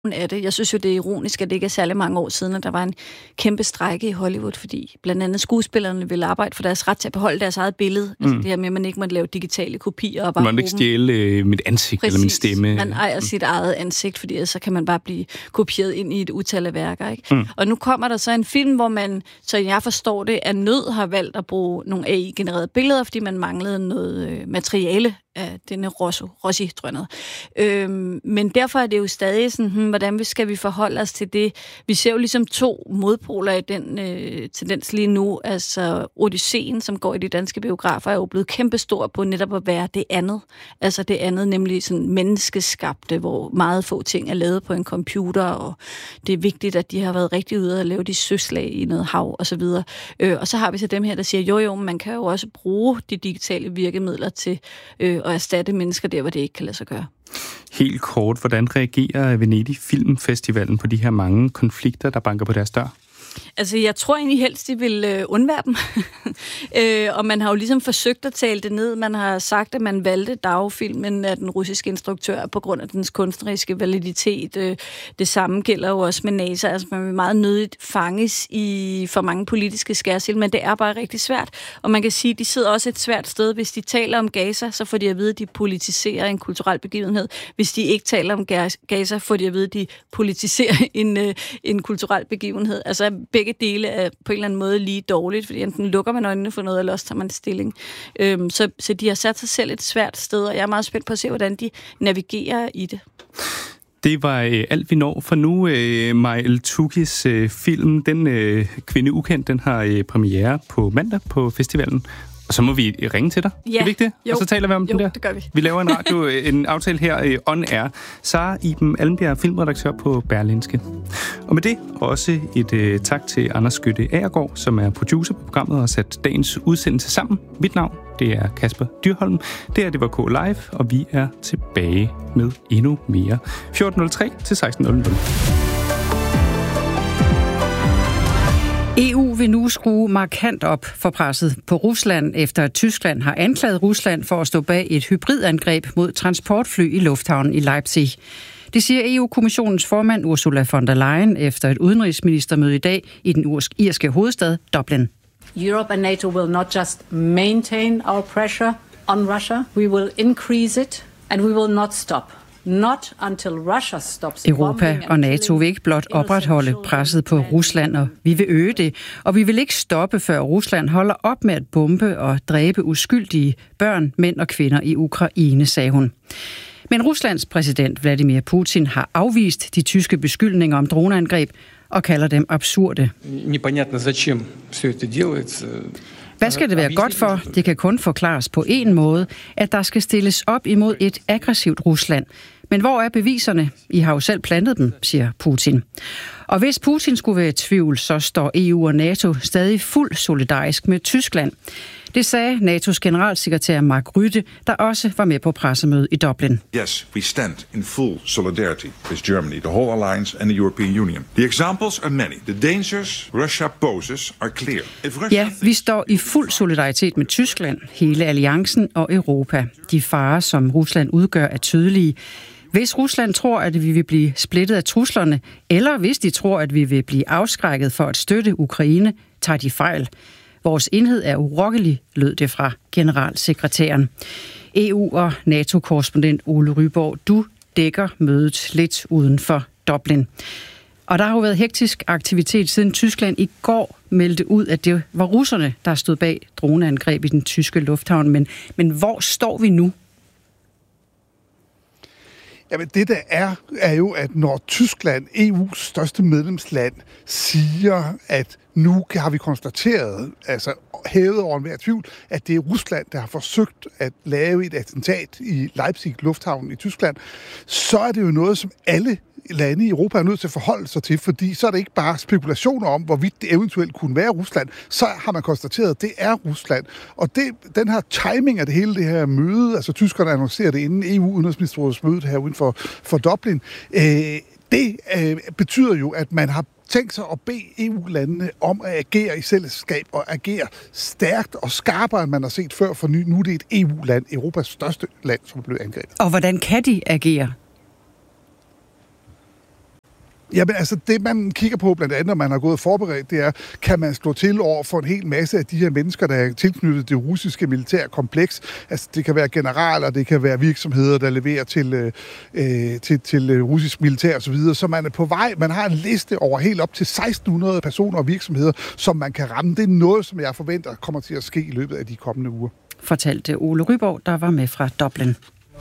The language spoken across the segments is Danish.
af det. Jeg synes jo, det er ironisk, at det ikke er særlig mange år siden, at der var en kæmpe strejke i Hollywood, fordi blandt andet skuespillerne ville arbejde for deres ret til at beholde deres eget billede. Altså det her med, at man ikke måtte lave digitale kopier. Og bare man må ikke stjæle mit ansigt. Præcis. Eller min stemme. Man ejer sit eget ansigt, fordi så kan man bare blive kopieret ind i et utal af værker. Ikke? Og nu kommer der så en film, hvor man, så jeg forstår det, af nød har valgt at bruge nogle AI-genererede billeder, fordi man manglede noget materiale af denne Rossi, tror jeg noget. Men derfor er det jo stadig sådan, hvordan skal vi forholde os til det? Vi ser jo ligesom to modpoler i den tendens lige nu. Altså Odysseen, som går i de danske biografer, er jo blevet kæmpestor på netop at være det andet. Altså det andet, nemlig sådan menneskeskabte, hvor meget få ting er lavet på en computer, og det er vigtigt, at de har været rigtig ude at lave de søslag i noget hav, og så videre. Og så har vi så dem her, der siger, jo, man kan jo også bruge de digitale virkemidler til at erstatte mennesker der, hvor det ikke kan lade sig gøre. Helt kort, hvordan reagerer Venedig Filmfestivalen på de her mange konflikter, der banker på deres dør? Altså, jeg tror egentlig helst, de vil undvære dem. Og man har jo ligesom forsøgt at tale det ned. Man har sagt, at man valgte Dao-filmen af den russiske instruktør på grund af dens kunstneriske validitet. Det samme gælder jo også med NASA. Altså, man vil meget nødigt fanges i for mange politiske skærsild, men det er bare rigtig svært. Og man kan sige, at de sidder også et svært sted. Hvis de taler om Gaza, så får de at vide, at de politiserer en kulturel begivenhed. Hvis de ikke taler om Gaza, får de at vide, at de politiserer en kulturel begivenhed. Altså, begge dele er på en eller anden måde lige dårligt, fordi enten lukker man øjnene for noget, eller også tager man stilling. Så de har sat sig selv et svært sted, og jeg er meget spændt på at se, hvordan de navigerer i det. Det var alt, vi når for nu. Maj El-Toukis film, den Kvinde Ukendt, den har premiere på mandag på festivalen. Og så må vi ringe til dig. Ja. Er det ikke det? Jo. Og så taler vi om den der. Det gør vi. Vi laver en aftale her on air. Sara Iben Allenbjerg, filmredaktør på Berlingske. Og med det også et tak til Anders Skytte Agergaard, som er producer på programmet og har sat dagens udsendelse sammen. Mit navn, det er Kasper Dyrholm. Det var K Live, og vi er tilbage med endnu mere. 14.03 til 16.00. EU vil nu skrue markant op for presset på Rusland, efter at Tyskland har anklaget Rusland for at stå bag et hybridangreb mod transportfly i lufthavnen i Leipzig. Det siger EU-kommissionens formand Ursula von der Leyen efter et udenrigsministermøde i dag i den irske hovedstad Dublin. Europe and NATO will not just maintain our pressure on Russia, we will increase it and we will not stop. Not until Russia stops. Europa og NATO vil ikke blot opretholde presset på Rusland, og vi vil øge det. Og vi vil ikke stoppe, før Rusland holder op med at bombe og dræbe uskyldige børn, mænd og kvinder i Ukraine, sagde hun. Men Ruslands præsident Vladimir Putin har afvist de tyske beskyldninger om droneangreb og kalder dem absurde. Hvad skal det være godt for? Det kan kun forklares på én måde, at der skal stilles op imod et aggressivt Rusland. Men hvor er beviserne? I har jo selv plantet dem, siger Putin. Og hvis Putin skulle være i tvivl, så står EU og NATO stadig fuldt solidarisk med Tyskland. Det sagde NATO's generalsekretær Mark Rutte, der også var med på pressemødet i Dublin. Yes, we stand in full solidarity with Germany, the whole alliance and the European Union. The examples are many. The dangers Russia poses are clear. Ja, vi står i fuld solidaritet med Tyskland, hele alliancen og Europa. De farer, som Rusland udgør, er tydelige. Hvis Rusland tror, at vi vil blive splittet af truslerne, eller hvis de tror, at vi vil blive afskrækket for at støtte Ukraine, tager de fejl. Vores enhed er urokkelig, lød det fra generalsekretæren. EU- og NATO-korrespondent Ole Ryborg, du dækker mødet lidt uden for Dublin. Og der har jo været hektisk aktivitet siden Tyskland i går meldte ud, at det var russerne, der stod bag droneangreb i den tyske lufthavn. Men hvor står vi nu? Jamen det der er jo, at når Tyskland, EU's største medlemsland, siger, at nu har vi konstateret, altså hævet over enhver tvivl, at det er Rusland, der har forsøgt at lave et attentat i Leipzig lufthavnen i Tyskland, så er det jo noget, som alle lande i Europa er nødt til at forholde sig til, fordi så er det ikke bare spekulationer om, hvorvidt det eventuelt kunne være Rusland. Så har man konstateret, at det er Rusland. Og den her timing af det hele det her møde, altså tyskerne annoncerer det inden EU-udenrigsministerrådets møde her uden for Dublin, det betyder jo, at man har tænkt sig at bede EU-landene om at agere i fællesskab og agere stærkt og skarpere, end man har set før, for nu er det et EU-land, Europas største land, som er blevet angrebet. Og hvordan kan de agere? Jamen altså, det man kigger på blandt andet, når man har gået forberedt, det er, kan man slå til over for en hel masse af de her mennesker, der er tilknyttet det russiske militære kompleks. Altså, det kan være generaler, det kan være virksomheder, der leverer til russisk militær osv., så man er på vej. Man har en liste over helt op til 1600 personer og virksomheder, som man kan ramme. Det er noget, som jeg forventer kommer til at ske i løbet af de kommende uger. Fortalte Ole Ryborg, der var med fra Dublin.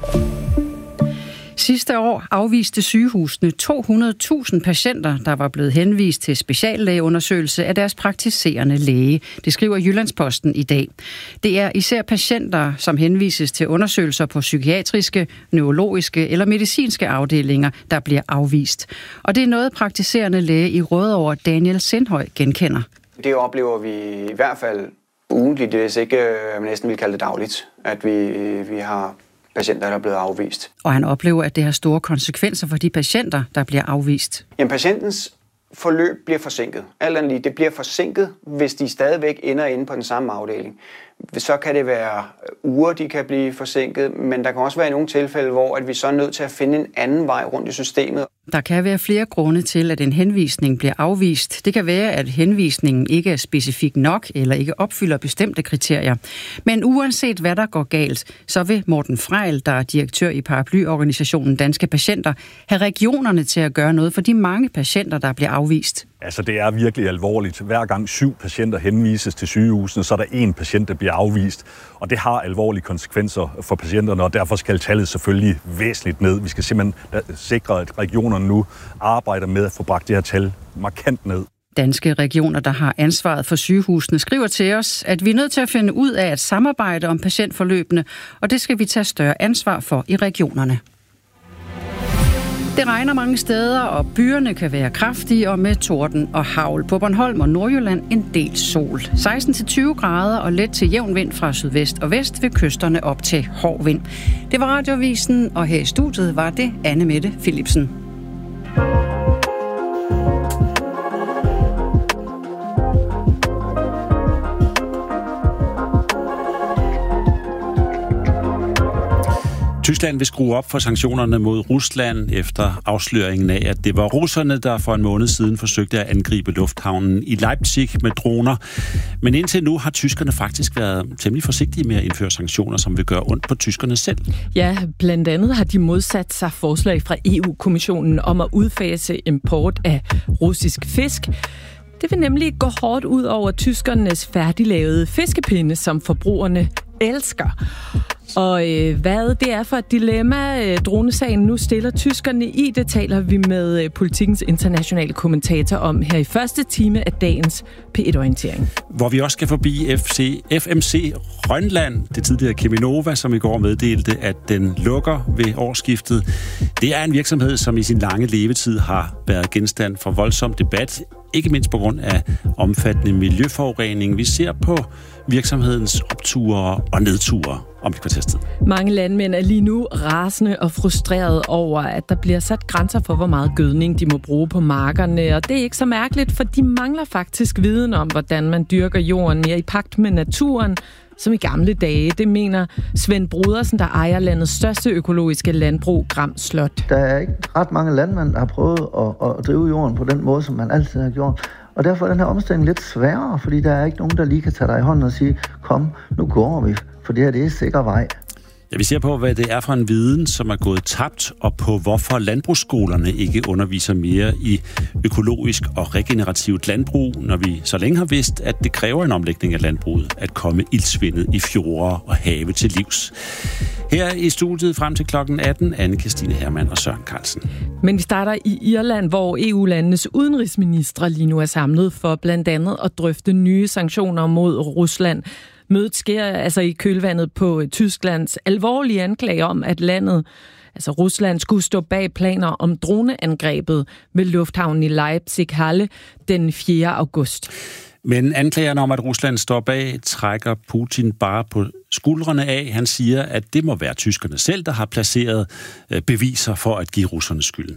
Sidste år afviste sygehusene 200.000 patienter, der var blevet henvist til speciallægeundersøgelse af deres praktiserende læge. Det skriver Jyllandsposten i dag. Det er især patienter, som henvises til undersøgelser på psykiatriske, neurologiske eller medicinske afdelinger, der bliver afvist. Og det er noget praktiserende læge i Rødovre, Daniel Sindhøj, genkender. Det oplever vi i hvert fald ugentligt, hvis ikke man næsten vil kalde det dagligt, at vi har patienter, der er blevet afvist. Og han oplever, at det har store konsekvenser for de patienter, der bliver afvist. Jamen, patientens forløb bliver forsinket. Alt andet lige, det bliver forsinket, hvis de stadigvæk ender inde på den samme afdeling. Så kan det være uger, de kan blive forsinket, men der kan også være i nogle tilfælde, hvor at vi så er nødt til at finde en anden vej rundt i systemet. Der kan være flere grunde til, at en henvisning bliver afvist. Det kan være, at henvisningen ikke er specifik nok eller ikke opfylder bestemte kriterier. Men uanset hvad der går galt, så vil Morten Frejl, der er direktør i paraplyorganisationen Danske Patienter, have regionerne til at gøre noget for de mange patienter, der bliver afvist. Altså, det er virkelig alvorligt. Hver gang 7 patienter henvises til sygehusene, så er der 1 patient, der bliver afvist. Og det har alvorlige konsekvenser for patienterne, og derfor skal tallet selvfølgelig væsentligt ned. Vi skal simpelthen sikre, at regionerne nu arbejder med at få bragt det her tal markant ned. Danske regioner, der har ansvaret for sygehusene, skriver til os, at vi er nødt til at finde ud af at samarbejde om patientforløbene, og det skal vi tage større ansvar for i regionerne. Det regner mange steder, og byerne kan være kraftige og med torden og hagl. På Bornholm og Nordjylland en del sol. 16-20 grader og let til jævn vind fra sydvest og vest ved kysterne op til hård vind. Det var Radioavisen, og her i studiet var det Anne Mette Philipsen. Tyskland vil skrue op for sanktionerne mod Rusland efter afsløringen af, at det var russerne, der for en måned siden forsøgte at angribe lufthavnen i Leipzig med droner. Men indtil nu har tyskerne faktisk været temmelig forsigtige med at indføre sanktioner, som vil gøre ondt på tyskerne selv. Ja, blandt andet har de modsat sig forslag fra EU-kommissionen om at udfase import af russisk fisk. Det vil nemlig gå hårdt ud over tyskernes færdiglavede fiskepinde, som forbrugerne elsker. Og hvad det er for et dilemma, dronesagen nu stiller tyskerne i, det taler vi med Politikens internationale kommentator om her i første time af dagens P1-orientering. Hvor vi også skal forbi FMC Rønland, det tidligere Cheminova, som i går meddelte, at den lukker ved årsskiftet. Det er en virksomhed, som i sin lange levetid har været genstand for voldsom debat, ikke mindst på grund af omfattende miljøforurening. Vi ser på virksomhedens opture og nedture om et kvarters tid. Mange landmænd er lige nu rasende og frustrerede over, at der bliver sat grænser for, hvor meget gødning de må bruge på markerne. Og det er ikke så mærkeligt, for de mangler faktisk viden om, hvordan man dyrker jorden i pagt med naturen, som i gamle dage. Det mener Svend Brodersen, der ejer landets største økologiske landbrug, Gram Slot. Der er ikke ret mange landmænd, der har prøvet at drive jorden på den måde, som man altid har gjort. Og derfor er den her omstilling lidt sværere, fordi der er ikke nogen, der lige kan tage dig i hånden og sige, kom, nu går vi, for det her det er sikker vej. Ja, vi ser på, hvad det er for en viden, som er gået tabt, og på hvorfor landbrugsskolerne ikke underviser mere i økologisk og regenerativt landbrug, når vi så længe har vidst, at det kræver en omlægning af landbruget at komme iltsvindet i fjorde og have til livs. Her i studiet frem til klokken 18, Anne-Kristine Hermann og Søren Carlsen. Men vi starter i Irland, hvor EU-landenes udenrigsministre lige nu er samlet for blandt andet at drøfte nye sanktioner mod Rusland. Mødet sker altså i kølvandet på Tysklands alvorlige anklager om, at landet, altså Rusland, skulle stå bag planer om droneangrebet ved lufthavnen i Leipzig-Halle den 4. august. Men anklagerne om, at Rusland står bag, trækker Putin bare på skuldrene af. Han siger, at det må være tyskerne selv, der har placeret beviser for at give russerne skylden.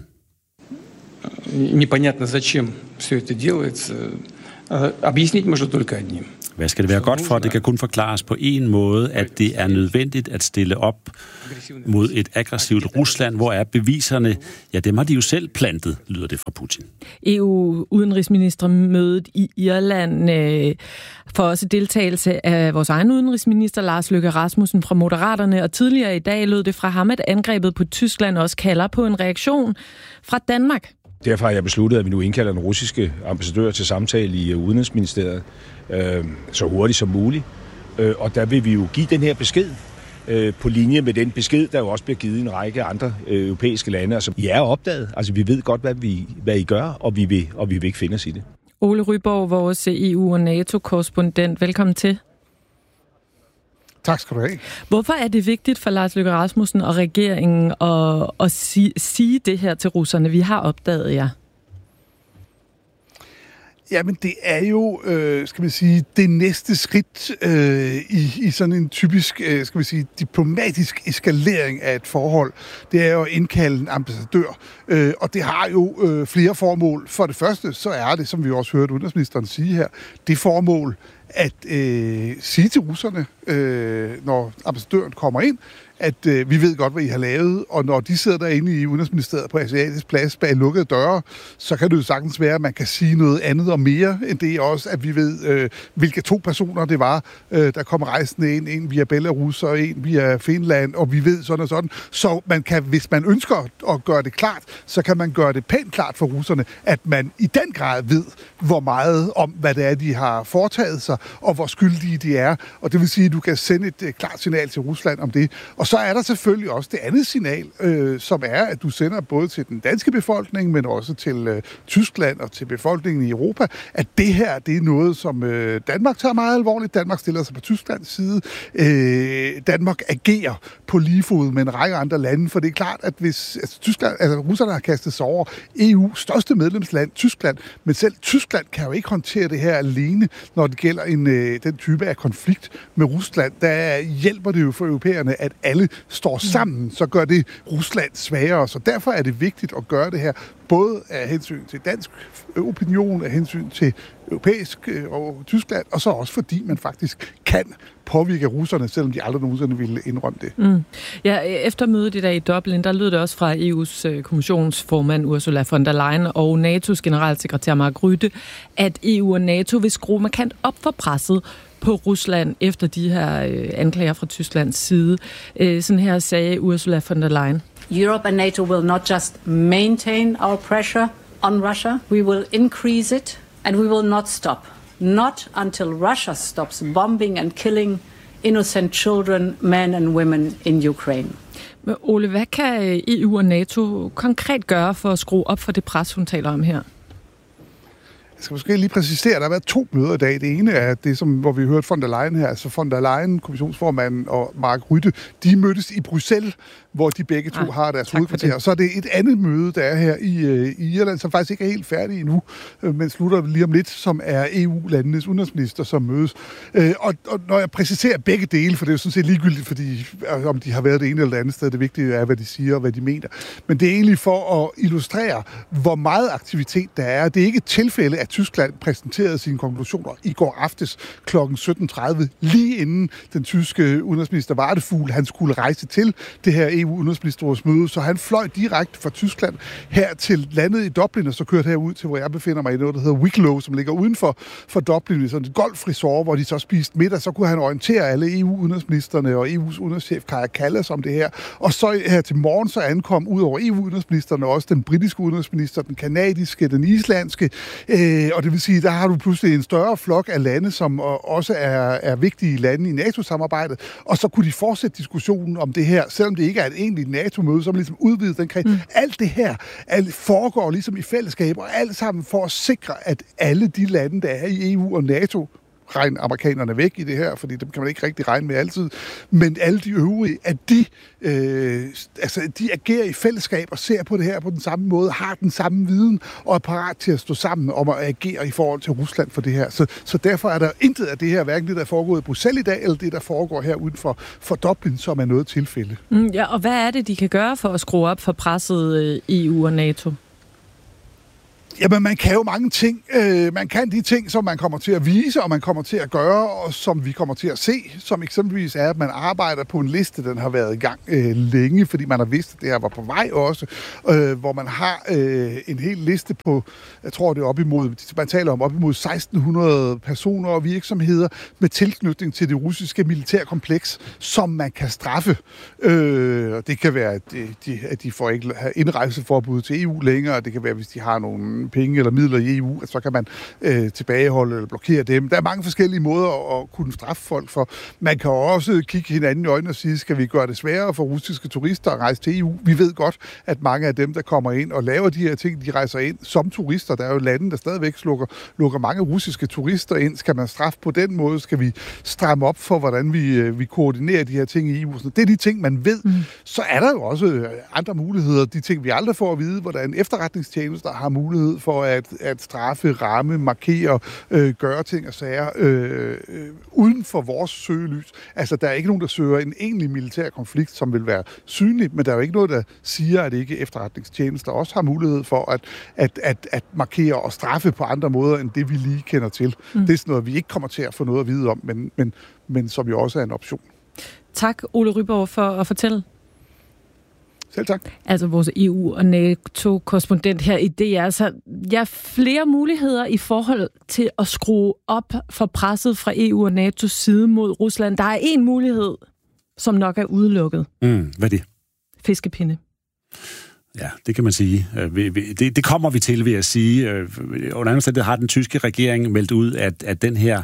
Непонятно, зачем все это делается. Объяснить можно только одним. Hvad skal det være godt for? Det kan kun forklares på en måde, at det er nødvendigt at stille op mod et aggressivt Rusland. Hvor er beviserne? Ja, dem har de jo selv plantet, lyder det fra Putin. EU-udenrigsministermødet i Irland får også deltagelse af vores egen udenrigsminister, Lars Løkke Rasmussen fra Moderaterne, og tidligere i dag lød det fra ham, at angrebet på Tyskland også kalder på en reaktion fra Danmark. Derfor har jeg besluttet, at vi nu indkalder den russiske ambassadør til samtale i Udenrigsministeriet så hurtigt som muligt. Og der vil vi jo give den her besked på linje med den besked, der jo også bliver givet i en række andre europæiske lande. Altså, I er opdaget. Altså, vi ved godt, hvad I gør, og vi vil ikke finde os i det. Ole Ryborg, vores EU- og NATO-korrespondent. Velkommen til. Tak skal du have. Hvorfor er det vigtigt for Lars Løkke Rasmussen og regeringen at sige det her til russerne? Vi har opdaget jer. Jamen, det er jo, skal vi sige, det næste skridt i sådan en typisk, skal vi sige, diplomatisk eskalering af et forhold. Det er jo at indkalde en ambassadør, og det har jo flere formål. For det første, så er det, som vi også hørte udenrigsministeren sige her, det formål at sige til russerne, når ambassadøren kommer ind, at vi ved godt, hvad I har lavet, og når de sidder derinde i Udenrigsministeriet på Asiatisk Plads bag lukkede døre, så kan det jo sagtens være, at man kan sige noget andet og mere end det også, at vi ved, hvilke 2 personer det var, der kom rejsende ind, en via Belarus og en via Finland, og vi ved sådan og sådan. Så man kan, hvis man ønsker at gøre det klart, så kan man gøre det pænt klart for russerne, at man i den grad ved, hvor meget om, hvad det er, de har foretaget sig, og hvor skyldige de er. Og det vil sige, at du kan sende et klart signal til Rusland om det. Og så er der selvfølgelig også det andet signal, som er, at du sender både til den danske befolkning, men også til Tyskland og til befolkningen i Europa, at det her, det er noget, som Danmark tager meget alvorligt. Danmark stiller sig på Tysklands side. Danmark agerer på lige fod med en række andre lande, for det er klart, at hvis russerne har kastet sig over EU's største medlemsland, Tyskland, men selv Tyskland kan jo ikke håndtere det her alene, når det gælder den type af konflikt med Rusland. Der hjælper det jo for europæerne, at alle står sammen, så gør det Rusland svagere. Så derfor er det vigtigt at gøre det her, både af hensyn til dansk opinion, af hensyn til europæisk og Tyskland, og så også fordi man faktisk kan påvirke russerne, selvom de aldrig nogensinde ville indrømme det. Mm. Ja, efter mødet i dag i Dublin, der lød det også fra EU's kommissionsformand Ursula von der Leyen og NATO's generalsekretær Mark Rutte, at EU og NATO vil skrue markant op for presset på Rusland efter de her anklager fra Tysklands side. Sådan her sagde Ursula von der Leyen. Europe and NATO will not just maintain our pressure on Russia, we will increase it, and we will not stop. Not until Russia stops bombing and killing innocent children, men and women in Ukraine. Men Ole, hvad kan EU og NATO konkret gøre for at skrue op for det pres, hun taler om her? Jeg skal måske lige præcisere, at der har været 2 møder i dag. Det ene er det, hvor vi hørte von der Leyen her, altså von der Leyen, kommissionsformanden og Mark Rutte, de mødtes i Bruxelles, hvor de begge to har deres hovedkvarter. Så er det et andet møde, der er her i Irland, som faktisk ikke er helt færdig endnu, men slutter lige om lidt, som er EU-landenes udenrigsminister, som mødes. Og når jeg præciserer begge dele, for det er jo sådan set ligegyldigt, fordi om de har været det ene eller det andet sted, det vigtige er, hvad de siger og hvad de mener. Men det er egentlig for at illustrere, hvor meget aktivitet der er. Det er ikke et tilfælde, at Tyskland præsenterede sine konklusioner i går aftes kl. 17.30, lige inden den tyske udenrigsminister Vardefugl, han skulle rejse til det her EU-udenrigsministerrådsmøde, så han fløj direkte fra Tyskland her til landet i Dublin, og så kørte herud til, hvor jeg befinder mig i noget, der hedder Wicklow, som ligger uden for Dublin, i sådan et golfresort, hvor de så spiste middag. Så kunne han orientere alle EU-udenrigsministerne og EU's udenrigschef Kaja Kallas om det her. Og så her til morgen, så ankom ud over EU-udenrigsministerne også den britiske udenrigsminister, den kanadiske, den islandske, og det vil sige, der har du pludselig en større flok af lande, som også er vigtige lande i NATO-samarbejdet, og så kunne de fortsætte diskussionen om det her, selvom det ikke er et egentligt NATO-møde, som ligesom udvidet den kreds. Alt det her foregår ligesom i fællesskab, og alt sammen for at sikre, at alle de lande, der er i EU og NATO, regn amerikanerne væk i det her, fordi dem kan man ikke rigtig regne med altid, men alle de øvrige, at de agerer i fællesskab og ser på det her på den samme måde, har den samme viden og er parat til at stå sammen om at agere i forhold til Rusland for det her. Så derfor er der intet af det her, hverken det, der foregår i Bruxelles i dag, eller det, der foregår her uden for Dublin, som er noget tilfælde. Ja, og hvad er det, de kan gøre for at skrue op for presset EU og NATO? Jamen, man kan jo mange ting. Man kan de ting, som man kommer til at vise, og man kommer til at gøre, og som vi kommer til at se, som eksempelvis er, at man arbejder på en liste, den har været i gang længe, fordi man har vidst, at det her var på vej også, hvor man har en hel liste på, jeg tror, det er op imod, man taler om op imod 1600 personer og virksomheder med tilknytning til det russiske militærkompleks, som man kan straffe. Det kan være, at de får ikke have indrejseforbud til EU længere, det kan være, hvis de har nogle penge eller midler i EU, så kan man tilbageholde eller blokere dem. Der er mange forskellige måder at kunne straffe folk for. Man kan også kigge hinanden i øjnene og sige, skal vi gøre det sværere for russiske turister at rejse til EU? Vi ved godt, at mange af dem, der kommer ind og laver de her ting, de rejser ind som turister. Der er jo lande, der stadigvæk lukker mange russiske turister ind. Skal man straffe på den måde? Skal vi stramme op for, hvordan vi koordinerer de her ting i EU? Det er de ting, man ved. Så er der jo også andre muligheder. De ting, vi aldrig får at vide, hvordan efterretningstjenester har mulighed for at straffe, ramme, markere, gøre ting og sager uden for vores søgelys. Altså, der er ikke nogen, der søger en egentlig militær konflikt, som vil være synlig, men der er jo ikke noget, der siger, at ikke efterretningstjenester også har mulighed for at markere og straffe på andre måder, end det vi lige kender til. Det er sådan noget, vi ikke kommer til at få noget at vide om, men som jo også er en option. Tak, Ole Ryborg, for at fortælle. Selv tak. Altså vores EU- og NATO-korrespondent her i DR. Så flere muligheder i forhold til at skrue op for presset fra EU og NATO's side mod Rusland. Der er en mulighed, som nok er udelukket. Hvad er det? Fiskepinde. Ja, det kan man sige. Det kommer vi til, vil jeg sige. Under anden omstændighed har den tyske regering meldt ud, at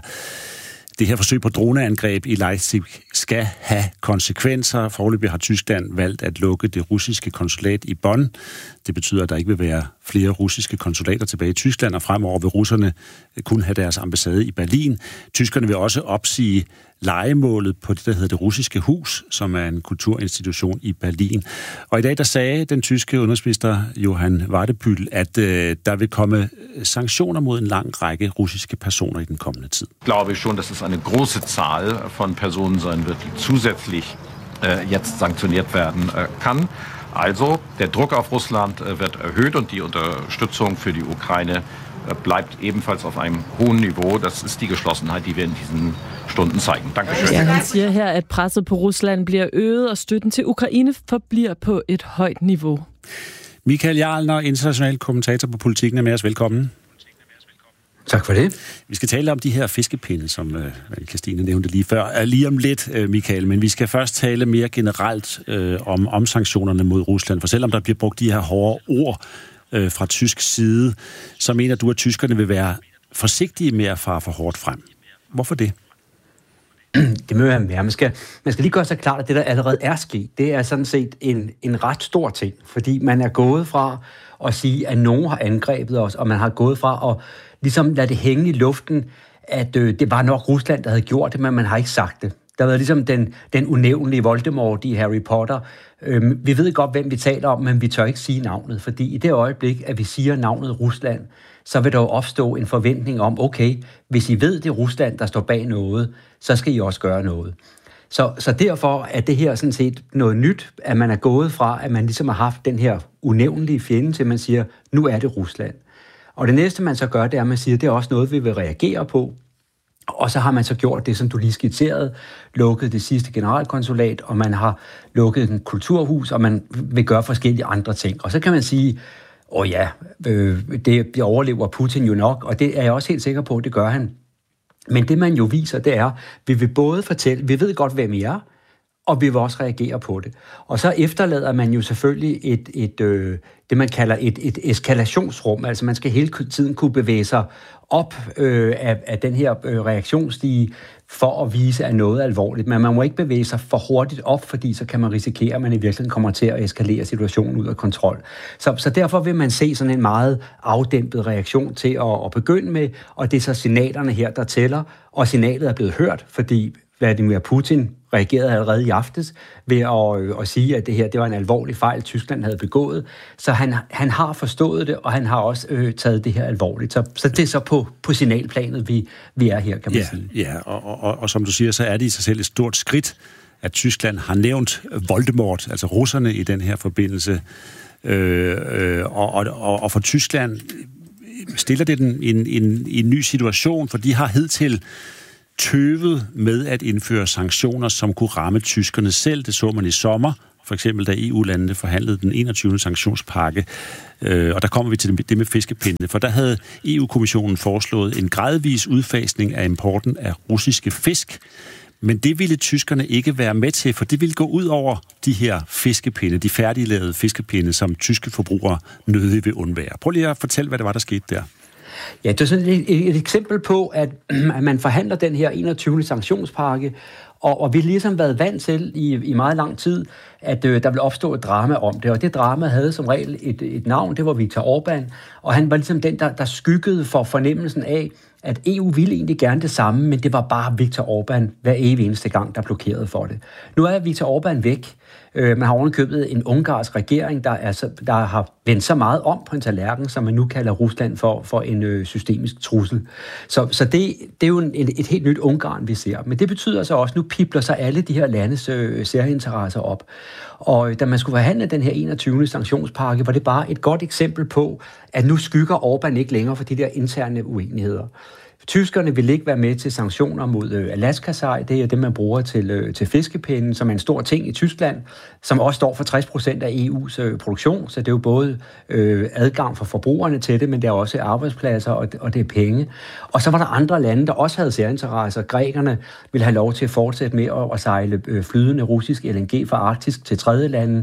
det her forsøg på droneangreb i Leipzig skal have konsekvenser. Foreløbig har Tyskland valgt at lukke det russiske konsulat i Bonn. Det betyder, at der ikke vil være flere russiske konsulater tilbage i Tyskland, og fremover vil russerne kun have deres ambassade i Berlin. Tyskerne vil også opsige lejemålet på det, der hedder Det Russiske Hus, som er en kulturinstitution i Berlin. Og i dag, der sagde den tyske udenrigsminister Johann Wadephüll, at der vil komme sanktioner mod en lang række russiske personer i den kommende tid. Ich glaube schon, dass es eine große Zahl von Personen sein wird, die zusätzlich jetzt sanktioniert werden kann. Also, der Druck auf Russland wird erhöht und die Unterstützung für die Ukraine bleibt ebenfalls auf einem hohen Niveau. Das ist die Geschlossenheit, die wir in diesen Stunden zeigen. Dankeschön. Ja, han siger her, at presset på Rusland bliver øget, og støtten til Ukraine forbliver på et højt niveau. Michael Jarlner, international kommentator på Politikken, er med os. Velkommen. Tak for det. Vi skal tale om de her fiskepinde, som Christine nævnte lige før. Lige om lidt, Michael, men vi skal først tale mere generelt om sanktionerne mod Rusland. For selvom der bliver brugt de her hårde ord fra tysk side, så mener du, at tyskerne vil være forsigtige med at fare for hårdt frem. Hvorfor det? Det må være mere. Man skal lige gøre sig klart, at det, der allerede er sket, det er sådan set en ret stor ting. Fordi man er gået fra at sige, at nogen har angrebet os, og man har gået fra at ligesom lade det hænge i luften, at det var nok Rusland, der havde gjort det, men man har ikke sagt det. Der har været ligesom den unævnlige Voldemort i Harry Potter. Vi ved godt, hvem vi taler om, men vi tør ikke sige navnet, fordi i det øjeblik, at vi siger navnet Rusland, så vil der jo opstå en forventning om, okay, hvis I ved, det er Rusland, der står bag noget, så skal I også gøre noget. Så derfor er det her sådan set noget nyt, at man er gået fra, at man ligesom har haft den her unævnlige fjende, til man siger, nu er det Rusland. Og det næste, man så gør, det er, at man siger, det er også noget, vi vil reagere på. Og så har man så gjort det, som du lige skitserede, lukket det sidste generalkonsulat, og man har lukket en kulturhus, og man vil gøre forskellige andre ting. Og så kan man sige, det overlever Putin jo nok, og det er jeg også helt sikker på, det gør han. Men det man jo viser, det er, vi vil både fortælle, vi ved godt, hvem I er, og vi vil også reagere på det. Og så efterlader man jo selvfølgelig det man kalder et eskalationsrum, altså man skal hele tiden kunne bevæge sig op af den her reaktionsstige for at vise, at noget er alvorligt. Men man må ikke bevæge sig for hurtigt op, fordi så kan man risikere, at man i virkeligheden kommer til at eskalere situationen ud af kontrol. Så derfor vil man se sådan en meget afdæmpet reaktion til at begynde med, og det er så signalerne her, der tæller, og signalet er blevet hørt, fordi Vladimir Putin reagerede allerede i aftes ved at sige, at det her det var en alvorlig fejl, Tyskland havde begået. Så han har forstået det, og han har også taget det her alvorligt. Så det er så på signalplanet, vi er her, kan man sige. Ja, og som du siger, så er det i sig selv et stort skridt, at Tyskland har nævnt Voldemort, altså russerne i den her forbindelse. Og for Tyskland stiller det den i en ny situation, for de har hidtil tøvet med at indføre sanktioner, som kunne ramme tyskerne selv. Det så man i sommer, for eksempel da EU-landene forhandlede den 21. sanktionspakke. Og der kommer vi til det med fiskepinde, for der havde EU-kommissionen foreslået en gradvis udfasning af importen af russiske fisk. Men det ville tyskerne ikke være med til, for det ville gå ud over de her fiskepinde, de færdiglavede fiskepinde, som tyske forbrugere nødig vil undvære. Prøv lige at fortælle, hvad det var, der skete der. Ja, det er sådan et eksempel på, at man forhandler den her 21. sanktionspakke, og vi har ligesom været vant til i meget lang tid, at der vil opstå et drama om det, og det drama havde som regel et navn, det var Viktor Orbán, og han var ligesom den, der skyggede for fornemmelsen af, at EU ville egentlig gerne det samme, men det var bare Viktor Orbán hver evig eneste gang, der blokerede for det. Nu er Viktor Orbán væk. Man har ovenikøbet en ungarsk regering, der har vendt så meget om på en tallerken, som man nu kalder Rusland for en systemisk trussel. Så det er jo et helt nyt Ungarn, vi ser. Men det betyder så også, at nu pibler sig alle de her landes særinteresser op. Og da man skulle forhandle den her 21. sanktionspakke, var det bare et godt eksempel på, at nu skygger Orbán ikke længere for de der interne uenigheder. Tyskerne vil ikke være med til sanktioner mod Alaska-sej. Det er det, man bruger til fiskepinden, som er en stor ting i Tyskland, som også står for 60% af EU's produktion. Så det er jo både adgang for forbrugerne til det, men det er også arbejdspladser, og det er penge. Og så var der andre lande, der også havde særinteresser. Grækerne ville have lov til at fortsætte med at sejle flydende russisk LNG fra Arktis til tredje lande,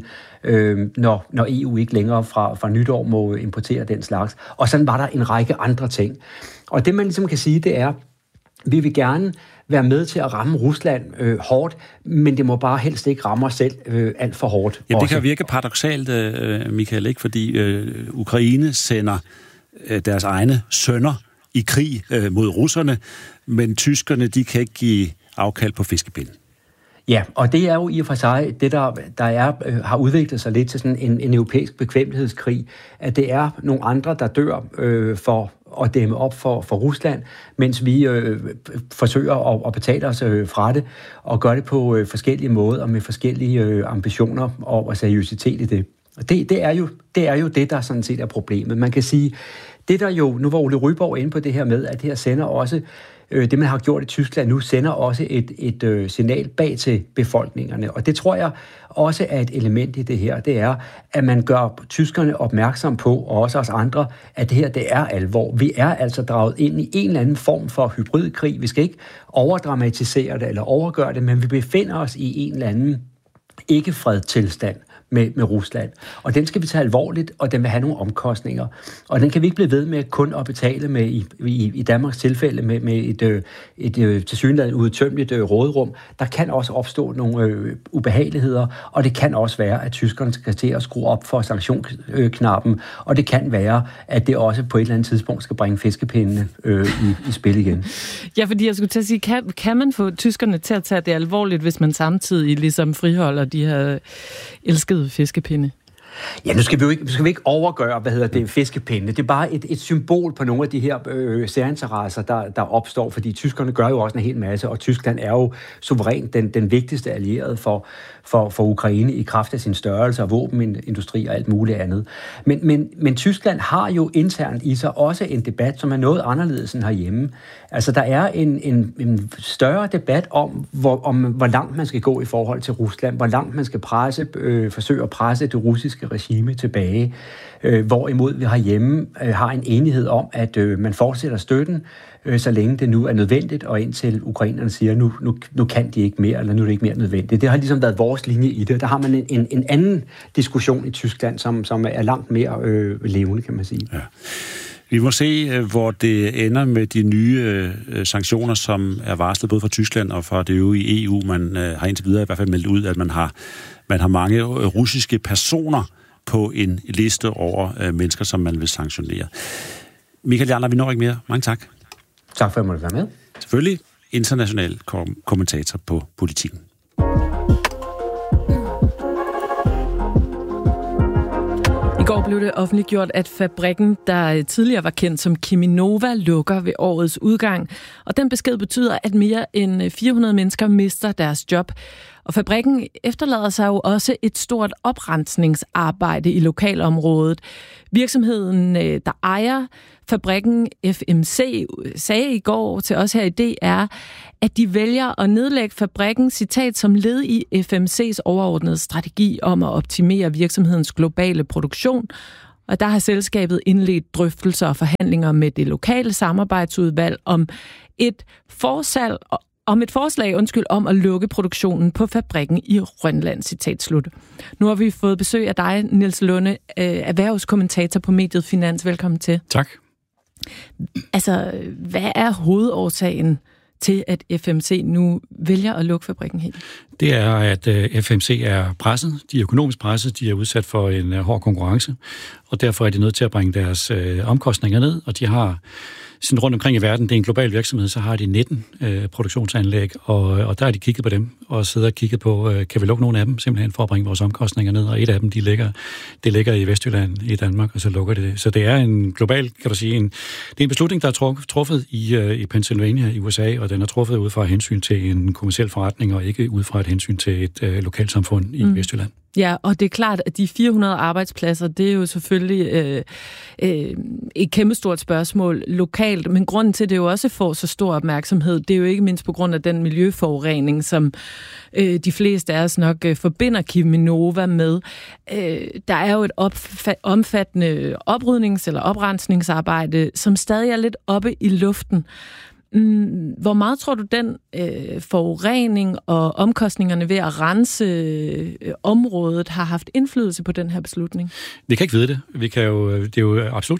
når EU ikke længere fra nytår må importere den slags. Og sådan var der en række andre ting. Og det, man ligesom kan sige, det er, vi vil gerne være med til at ramme Rusland hårdt, men det må bare helst ikke ramme os selv alt for hårdt. Ja, det kan virke paradoksalt, Michael, ikke? Fordi Ukraine sender deres egne sønner i krig mod russerne, men tyskerne, de kan ikke give afkald på fiskepinden. Ja, og det er jo i og for sig det, der har udviklet sig lidt til sådan en europæisk bekvemmelighedsskrig, at det er nogle andre, der dør for at dæmme op for Rusland, mens vi forsøger at betale os fra det, og gør det på forskellige måder og med forskellige ambitioner og seriøsitet i det. Og det er jo det, der sådan set er problemet. Man kan sige, det der jo, nu var Ole Ryborg inde på det her med, at det her sender også det, man har gjort i Tyskland nu, sender også et signal bag til befolkningerne. Og det tror jeg også er et element i det her. Det er, at man gør tyskerne opmærksom på, og også os andre, at det her, det er alvor. Vi er altså draget ind i en eller anden form for hybridkrig. Vi skal ikke overdramatisere det eller overgøre det, men vi befinder os i en eller anden ikke-fredtilstand med Rusland. Og den skal vi tage alvorligt, og den vil have nogle omkostninger. Og den kan vi ikke blive ved med kun at betale med i Danmarks tilfælde med et tilsyneladende udtømmeligt råderum. Der kan også opstå nogle ubehageligheder, og det kan også være, at tyskerne skal til at skrue op for sanktionsknappen, og det kan være, at det også på et eller andet tidspunkt skal bringe fiskepindene i spil igen. Ja, fordi jeg skulle til at sige, kan man få tyskerne til at tage det alvorligt, hvis man samtidig ligesom friholder de her elskede fiskepinde? Ja, nu skal vi ikke overgøre, fiskepinde. Det er bare et symbol på nogle af de her særinteresser, der opstår, fordi tyskerne gør jo også en hel masse, og Tyskland er jo suverænt den vigtigste allierede for Ukraine i kraft af sin størrelse og våbenindustri og alt muligt andet. Men Tyskland har jo internt i sig også en debat, som er noget anderledes end herhjemme. Altså, der er en større debat om, hvor langt man skal gå i forhold til Rusland, hvor langt man skal forsøge at presse det russiske regime tilbage, hvorimod vi herhjemme har en enighed om, at man fortsætter støtten, så længe det nu er nødvendigt, og indtil ukrainerne siger, nu kan de ikke mere, eller nu er det ikke mere nødvendigt. Det har ligesom været vores linje i det. Der har man en anden diskussion i Tyskland, som er langt mere levende, kan man sige. Ja. Vi må se, hvor det ender med de nye sanktioner, som er varslet både fra Tyskland og fra det øvrige EU. Man har indtil videre i hvert fald meldt ud, at man har mange russiske personer på en liste over mennesker, som man vil sanktionere. Michael Jarler, vi når ikke mere. Mange tak. Tak for, at jeg måtte være med. Selvfølgelig international kommentator på Politikken. I går blev det offentliggjort, at fabrikken, der tidligere var kendt som Cheminova, lukker ved årets udgang. Og den besked betyder, at mere end 400 mennesker mister deres job. Og fabrikken efterlader sig jo også et stort oprensningsarbejde i lokalområdet. Virksomheden, der ejer fabrikken FMC, sagde i går til os her i DR, at de vælger at nedlægge fabrikken, citat, som led i FMC's overordnede strategi om at optimere virksomhedens globale produktion. Og der har selskabet indledt drøftelser og forhandlinger med det lokale samarbejdsudvalg om et forslag om at lukke produktionen på fabrikken i Rønland, citat slut. Nu har vi fået besøg af dig, Niels Lunde, erhvervskommentator på mediet Finans. Velkommen til. Tak. Altså, hvad er hovedårsagen til, at FMC nu vælger at lukke fabrikken helt? Det er, at FMC er presset. De er økonomisk presset. De er udsat for en hård konkurrence, og derfor er de nødt til at bringe deres omkostninger ned, og de har sådan rundt omkring i verden, det er en global virksomhed, så har de 19 produktionsanlæg, og der har de kigget på dem, og sidder og kigget på, kan vi lukke nogle af dem, simpelthen for at bringe vores omkostninger ned, og et af dem, det ligger i Vestjylland i Danmark, og så lukker det. Så det er en global, kan du sige, det er en beslutning, der er truffet i Pennsylvania i USA, og den er truffet ud fra hensyn til en kommerciel forretning, og ikke ud fra et hensyn til et lokalsamfund i Vestjylland. Ja, og det er klart, at de 400 arbejdspladser, det er jo selvfølgelig et kæmpestort spørgsmål lokalt, men grunden til, at det jo også får så stor opmærksomhed, det er jo ikke mindst på grund af den miljøforurening, som de fleste af os nok forbinder Cheminova med. Der er jo et omfattende oprydnings- eller oprensningsarbejde, som stadig er lidt oppe i luften. Hvor meget tror du, den forurening og omkostningerne ved at rense området har haft indflydelse på den her beslutning? Vi kan ikke vide det. Det er jo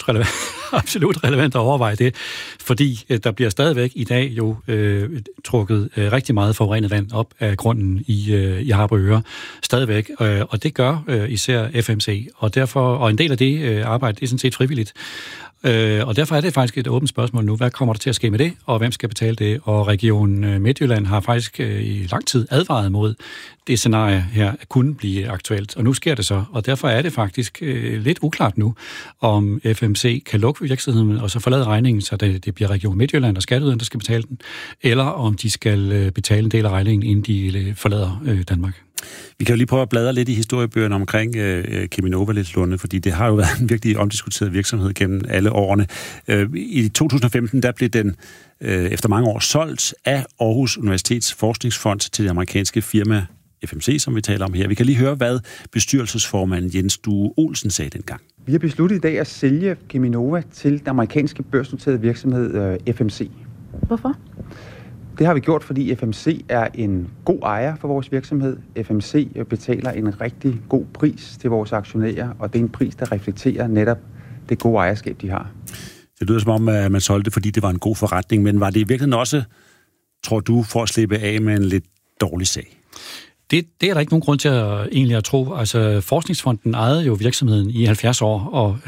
absolut relevant at overveje det, fordi der bliver stadigvæk i dag jo trukket rigtig meget forurenet vand op af grunden i Harboøre. Stadigvæk. Og det gør især FMC. Og en del af det arbejde, det er sådan set frivilligt. Og derfor er det faktisk et åbent spørgsmål nu. Hvad kommer der til at ske med det, og hvem skal betale det? Og Region Midtjylland har faktisk i lang tid advaret mod det scenarie her at kunne blive aktuelt. Og nu sker det så, og derfor er det faktisk lidt uklart nu, om FMC kan lukke virksomheden og så forlade regningen, så det bliver Region Midtjylland og skatteyderne, der skal betale den, eller om de skal betale en del af regningen, inden de forlader Danmark. Vi kan jo lige prøve at bladre lidt i historiebøgerne omkring Cheminova lidt, Lunde, fordi det har jo været en virkelig omdiskuteret virksomhed gennem alle årene. I 2015, der blev den efter mange år solgt af Aarhus Universitets Forskningsfond til det amerikanske firma FMC, som vi taler om her. Vi kan lige høre, hvad bestyrelsesformanden Jens Due Olsen sagde dengang. Vi har besluttet i dag at sælge Cheminova til den amerikanske børsnoterede virksomhed FMC. Hvorfor? Det har vi gjort, fordi FMC er en god ejer for vores virksomhed. FMC betaler en rigtig god pris til vores aktionærer, og det er en pris, der reflekterer netop det gode ejerskab, de har. Det lyder som om, at man solgte, fordi det var en god forretning, men var det i virkeligheden også, tror du, for at slippe af med en lidt dårlig sag? Det er der ikke nogen grund til at tro. Altså, Forskningsfonden ejede jo virksomheden i 70 år, og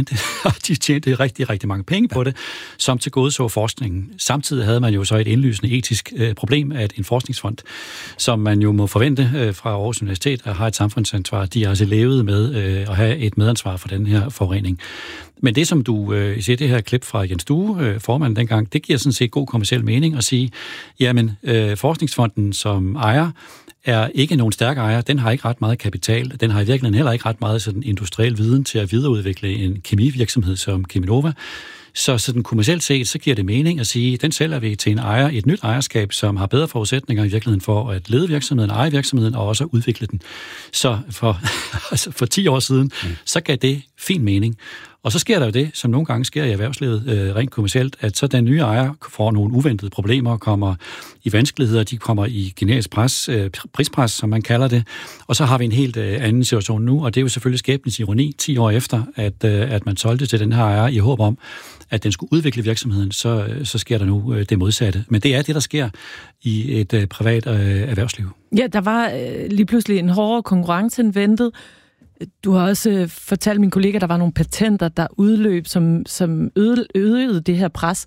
de tjente rigtig, rigtig mange penge på det, som tilgodeså forskningen. Samtidig havde man jo så et indlysende etisk problem, at en forskningsfond, som man jo må forvente fra Aarhus Universitet, at have et samfundsansvar, de har altså levet med at have et medansvar for den her forurening. Men det, som du siger, det her klip fra Jens Due, formanden dengang, det giver sådan set god kommerciel mening at sige, jamen, Forskningsfonden som ejer, er ikke nogen stærk ejer. Den har ikke ret meget kapital. Den har i virkeligheden heller ikke ret meget sådan industriel viden til at videreudvikle en kemivirksomhed som Cheminova. Så sådan kommercielt set, så giver det mening at sige, den sælger vi til en ejer, et nyt ejerskab, som har bedre forudsætninger i virkeligheden for at lede virksomheden, eje virksomheden og også udvikle den. Så for 10 år siden, så gav det fin mening. Og så sker der jo det, som nogle gange sker i erhvervslivet rent kommercielt, at så den nye ejer får nogle uventede problemer, kommer i vanskeligheder, de kommer i generisk prispres, som man kalder det, og så har vi en helt anden situation nu, og det er jo selvfølgelig skæbnens ironi 10 år efter, at man solgte til den her ejer i håb om, at den skulle udvikle virksomheden, så sker der nu det modsatte. Men det er det, der sker i et privat erhvervsliv. Ja, der var lige pludselig en hårdere konkurrence end ventet. Du har også fortalt min kollega, at der var nogle patenter, der udløb, som øgede det her pres.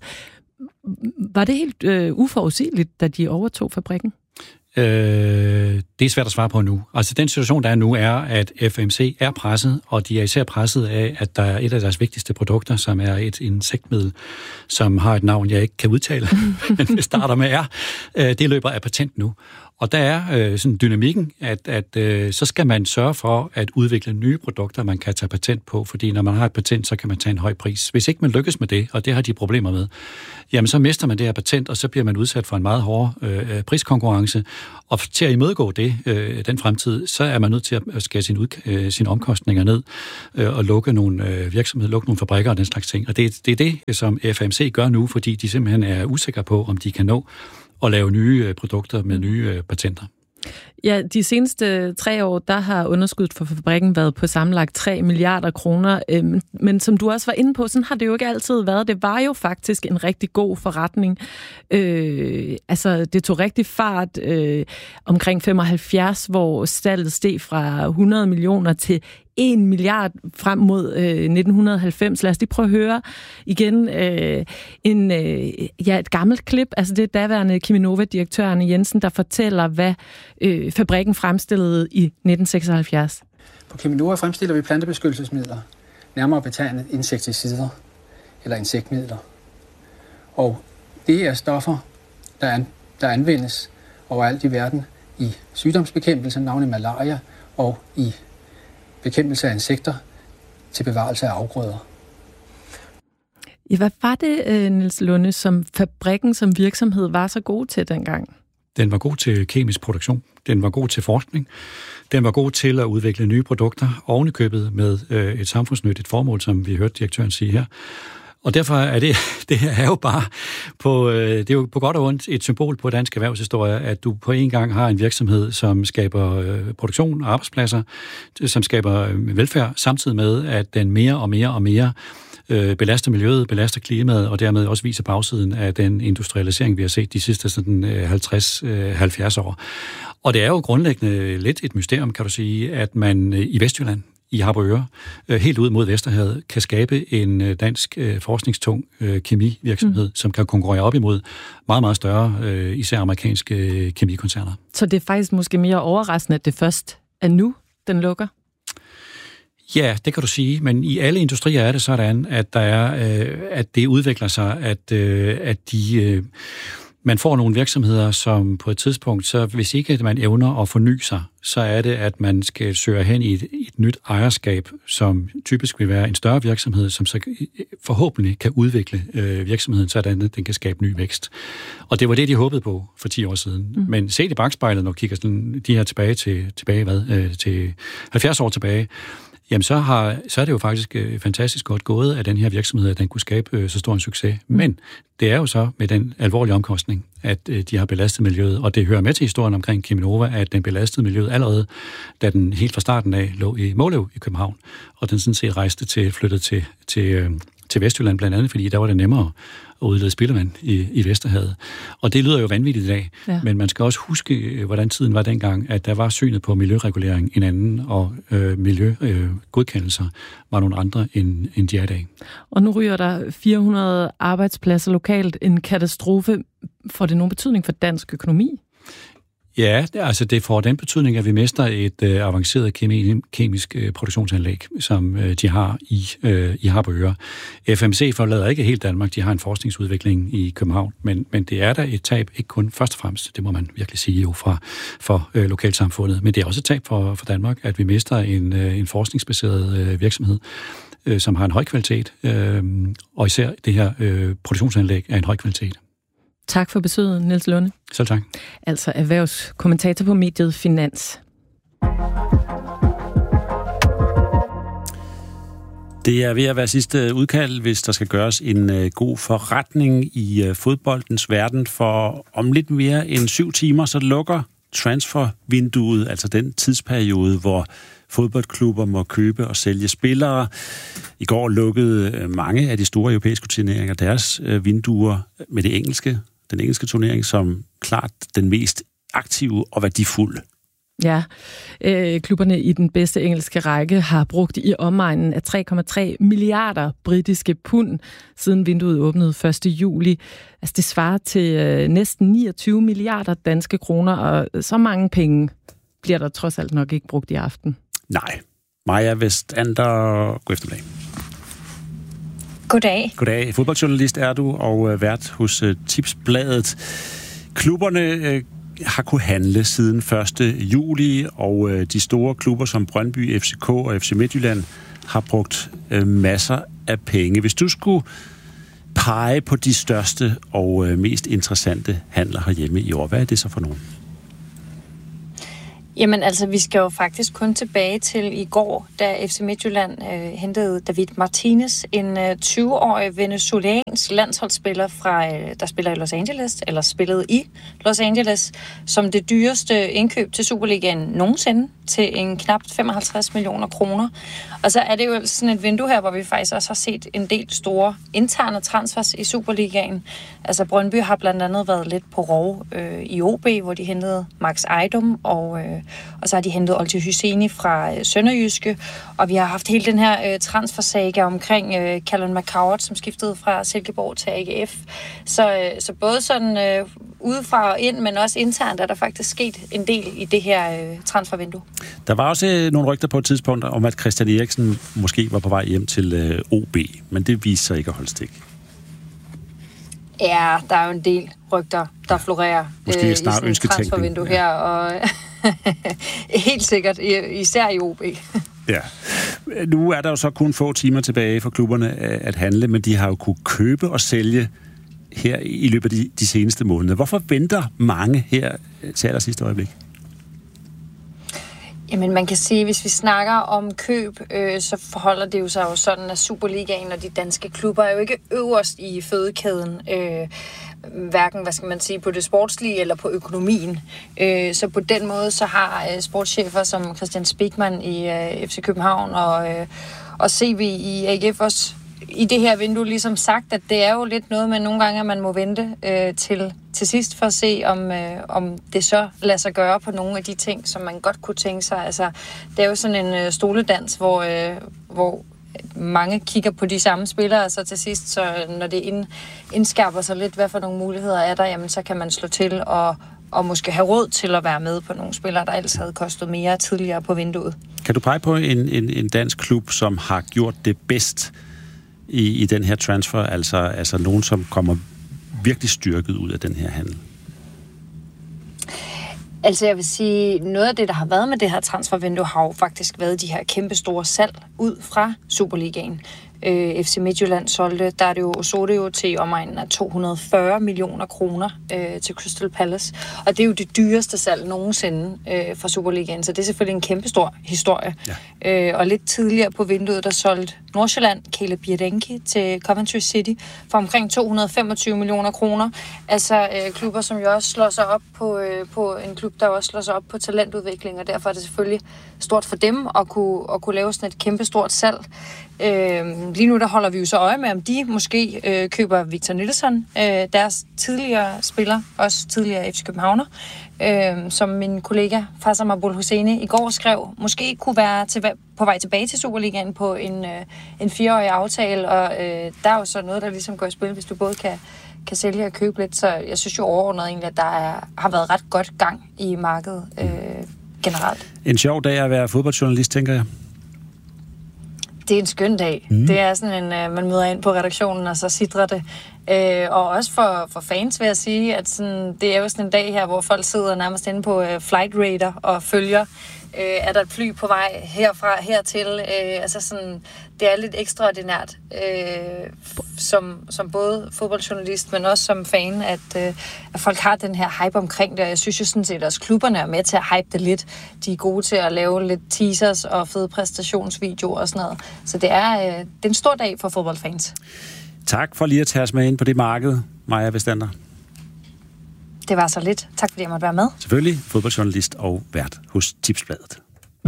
Var det helt uforudsigeligt, da de overtog fabrikken? Det er svært at svare på nu. Altså den situation, der er nu, er, at FMC er presset, og de er især presset af, at der er et af deres vigtigste produkter, som er et insektmiddel, som har et navn, jeg ikke kan udtale, men det starter med R. Det løber af patent nu. Og der er sådan dynamikken, at så skal man sørge for at udvikle nye produkter, man kan tage patent på, fordi når man har et patent, så kan man tage en høj pris. Hvis ikke man lykkes med det, og det har de problemer med, jamen så mister man det her patent, og så bliver man udsat for en meget hård priskonkurrence. Og til at imødegå det, den fremtid, så er man nødt til at skære sine omkostninger ned og lukke nogle virksomheder, lukke nogle fabrikker og den slags ting. Og det er det, som FMC gør nu, fordi de simpelthen er usikre på, om de kan nå at lave nye produkter med nye patenter. Ja, de seneste 3 år, der har underskuddet for fabrikken været på sammenlagt 3 milliarder kroner. Men som du også var inde på, sådan har det jo ikke altid været. Det var jo faktisk en rigtig god forretning. Det tog rigtig fart omkring 75, hvor salget steg fra 100 millioner til 1 milliard frem mod 1990. Lad os lige prøve at høre igen et gammelt klip. Altså det er daværende Cheminova-direktør Arne Jensen, der fortæller, hvad fabrikken fremstillede i 1976. På Cheminova fremstiller vi plantebeskyttelsesmidler, nærmere betegnet insekticider eller insektmidler. Og det er stoffer, der anvendes overalt i verden i sygdomsbekæmpelse, navnlig malaria, og i bekæmpelse af insekter til bevarelse af afgrøder. Ja, hvad var det, Niels Lunde, som fabrikken som virksomhed var så god til dengang? Den var god til kemisk produktion. Den var god til forskning. Den var god til at udvikle nye produkter, ovenikøbet med et samfundsnyttigt formål, som vi hørte direktøren sige her. Og derfor er det her er jo bare det er jo på godt og ondt et symbol på dansk erhvervshistorie, at du på en gang har en virksomhed, som skaber produktion og arbejdspladser, som skaber velfærd, samtidig med, at den mere og mere belaster miljøet, belaster klimaet, og dermed også viser bagsiden af den industrialisering, vi har set de sidste 50-70 år. Og det er jo grundlæggende lidt et mysterium, kan du sige, at man i Vestjylland, i Harboøre, helt ud mod Vesterhavet, kan skabe en dansk forskningstung kemivirksomhed, som kan konkurrere op imod meget, meget større, især amerikanske kemikoncerner. Så det er faktisk måske mere overraskende, at det først er nu, den lukker? Ja, det kan du sige, men i alle industrier er det sådan, at at det udvikler sig, at man får nogle virksomheder, som på et tidspunkt, så hvis ikke man evner at forny sig, så er det, at man skal søge hen i et nyt ejerskab, som typisk vil være en større virksomhed, som så forhåbentlig kan udvikle virksomheden, sådan at den kan skabe ny vækst. Og det var det, de håbede på for 10 år siden. Men set i bagspejlet, når kigger de her tilbage til 70 år tilbage, jamen så er det jo faktisk fantastisk godt gået af den her virksomhed, at den kunne skabe så stor en succes. Men det er jo så med den alvorlige omkostning, at de har belastet miljøet, og det hører med til historien omkring Cheminova, at den belastede miljøet allerede, da den helt fra starten af lå i Måløv i København, og den sådan set flyttede til Vestjylland blandt andet, fordi der var det nemmere at udlede spildevand i Vesterhavet. Og det lyder jo vanvittigt i dag, men man skal også huske, hvordan tiden var dengang, at der var synet på miljøregulering en anden, og miljøgodkendelser var nogle andre, end de er i dag. Og nu ryger der 400 arbejdspladser lokalt. En katastrofe. Får det nogen betydning for dansk økonomi? Ja, altså det får den betydning, at vi mister et avanceret kemisk produktionsanlæg, som de har i Harboøre. FMC forlader ikke helt Danmark, de har en forskningsudvikling i København, men det er da et tab, ikke kun først og fremmest, det må man virkelig sige jo for lokalsamfundet, men det er også et tab for Danmark, at vi mister en forskningsbaseret virksomhed, som har en høj kvalitet, og især det her produktionsanlæg er en høj kvalitet. Tak for besøget, Niels Lunde. Selv tak. Altså erhvervskommentator på mediet Finans. Det er ved at være sidste udkald, hvis der skal gøres en god forretning i fodboldens verden, for om lidt mere end 7 timer, så lukker transfervinduet, altså den tidsperiode, hvor fodboldklubber må købe og sælge spillere. I går lukkede mange af de store europæiske turneringer deres vinduer med den engelske turnering som klart den mest aktive og værdifulde. Ja, klubberne i den bedste engelske række har brugt i omegnen af 3,3 milliarder britiske pund, siden vinduet åbnede 1. juli. Altså det svarer til næsten 29 milliarder danske kroner, og så mange penge bliver der trods alt nok ikke brugt i aften. Nej. Maja Vestander, god eftermiddag. Goddag. Goddag. Fodboldjournalist er du, og vært hos Tipsbladet. Klubberne har kunnet handle siden 1. juli, og de store klubber som Brøndby, FCK og FC Midtjylland har brugt masser af penge. Hvis du skulle pege på de største og mest interessante handler herhjemme i år, hvad er det så for nogen? Jamen altså, vi skal jo faktisk kun tilbage til i går, da FC Midtjylland hentede David Martinez, en 20-årig venezuelansk landsholdsspiller, der spiller i Los Angeles, eller spillede i Los Angeles, som det dyreste indkøb til Superligaen nogensinde, til en knap 55 millioner kroner. Og så er det jo sådan et vindue her, hvor vi faktisk også har set en del store interne transfers i Superligaen. Altså Brøndby har blandt andet været lidt på rov i OB, hvor de hentede Max Ejdom, og så har de hentet Olti Hyseni fra Sønderjyske. Og vi har haft hele den her transfersaga omkring Callum McCowart, som skiftede fra Silkeborg til AGF. Så både sådan udefra og ind, men også internt er der faktisk sket en del i det her transfervindue. Der var også nogle rygter på et tidspunkt om, at Christian Eriksen måske var på vej hjem til OB, men det viste sig ikke at holde stik. Ja, der er jo en del rygter, der florerer i sådan et transfervindue her, og helt sikkert, især i OB. Ja. Nu er der jo så kun få timer tilbage for klubberne at handle, men de har jo kunne købe og sælge her i løbet af de seneste måneder. Hvorfor venter mange her til allersidste øjeblik? Jamen man kan sige, hvis vi snakker om køb, så forholder det jo sig jo sådan, at Superligaen og de danske klubber er jo ikke øverst i fødekæden, hverken, hvad skal man sige, på det sportslige eller på økonomien. Så på den måde, så har sportschefer som Christian Spigman i FC København og CV i AGF også i det her vindue ligesom sagt, at det er jo lidt noget med nogle gange, at man må vente til sidst for at se, om det så lader sig gøre på nogle af de ting, som man godt kunne tænke sig. Altså, det er jo sådan en stoledans, hvor mange kigger på de samme spillere, og så til sidst, så når det indskærper sig lidt, hvad for nogle muligheder er der, jamen så kan man slå til og måske have råd til at være med på nogle spillere, der ellers havde kostet mere tidligere på vinduet. Kan du pege på en dansk klub, som har gjort det bedst i den her transfer, altså nogen, som kommer virkelig styrket ud af den her handel? Altså jeg vil sige, noget af det, der har været med det her transfervindue, har jo faktisk været de her kæmpe store salg ud fra Superligaen. FC Midtjylland solgte, der er det jo til omegnen af 240 millioner kroner til Crystal Palace. Og det er jo det dyreste salg nogensinde fra Superligaen, så det er selvfølgelig en kæmpe stor historie. Ja. Og lidt tidligere på vinduet, der solgte Nordsjælland Caleb Bjerdenki til Coventry City for omkring 225 millioner kroner. Altså klubber, som jo også slår sig op på en klub, der også slår sig op på talentudvikling, og derfor er det selvfølgelig stort for dem at kunne lave sådan et kæmpe stort salg. Lige nu der holder vi jo så øje med, om de måske køber Victor Nilsson, deres tidligere spiller, også tidligere FC Københavner, som min kollega Faisal Mabul Hosseini i går skrev, måske kunne være på vej tilbage til Superligaen på en 4-årig aftale, og der er jo så noget, der ligesom går i spil, hvis du både kan sælge og købe lidt, så jeg synes jo overordnet egentlig, at der har været ret godt gang i markedet generelt. En sjov dag at være fodboldjournalist, tænker jeg. Det er en skøn dag. Det er sådan man møder ind på redaktionen, og så sidder det. Og også for fans vil jeg sige, at sådan, det er jo sådan en dag her, hvor folk sidder nærmest inde på Flight Radar og følger, er der et fly på vej herfra, hertil. Altså sådan, det er lidt ekstraordinært, som både fodboldjournalist, men også som fan, at folk har den her hype omkring det. Og jeg synes jo sådan set, at også klubberne er med til at hype det lidt. De er gode til at lave lidt teasers og fede præstationsvideoer og sådan noget. Så det er en stor dag for fodboldfans. Tak for lige at tage os med ind på det marked, Maja Vestander. Det var så lidt. Tak fordi jeg måtte være med. Selvfølgelig fodboldjournalist og vært hos Tipsbladet.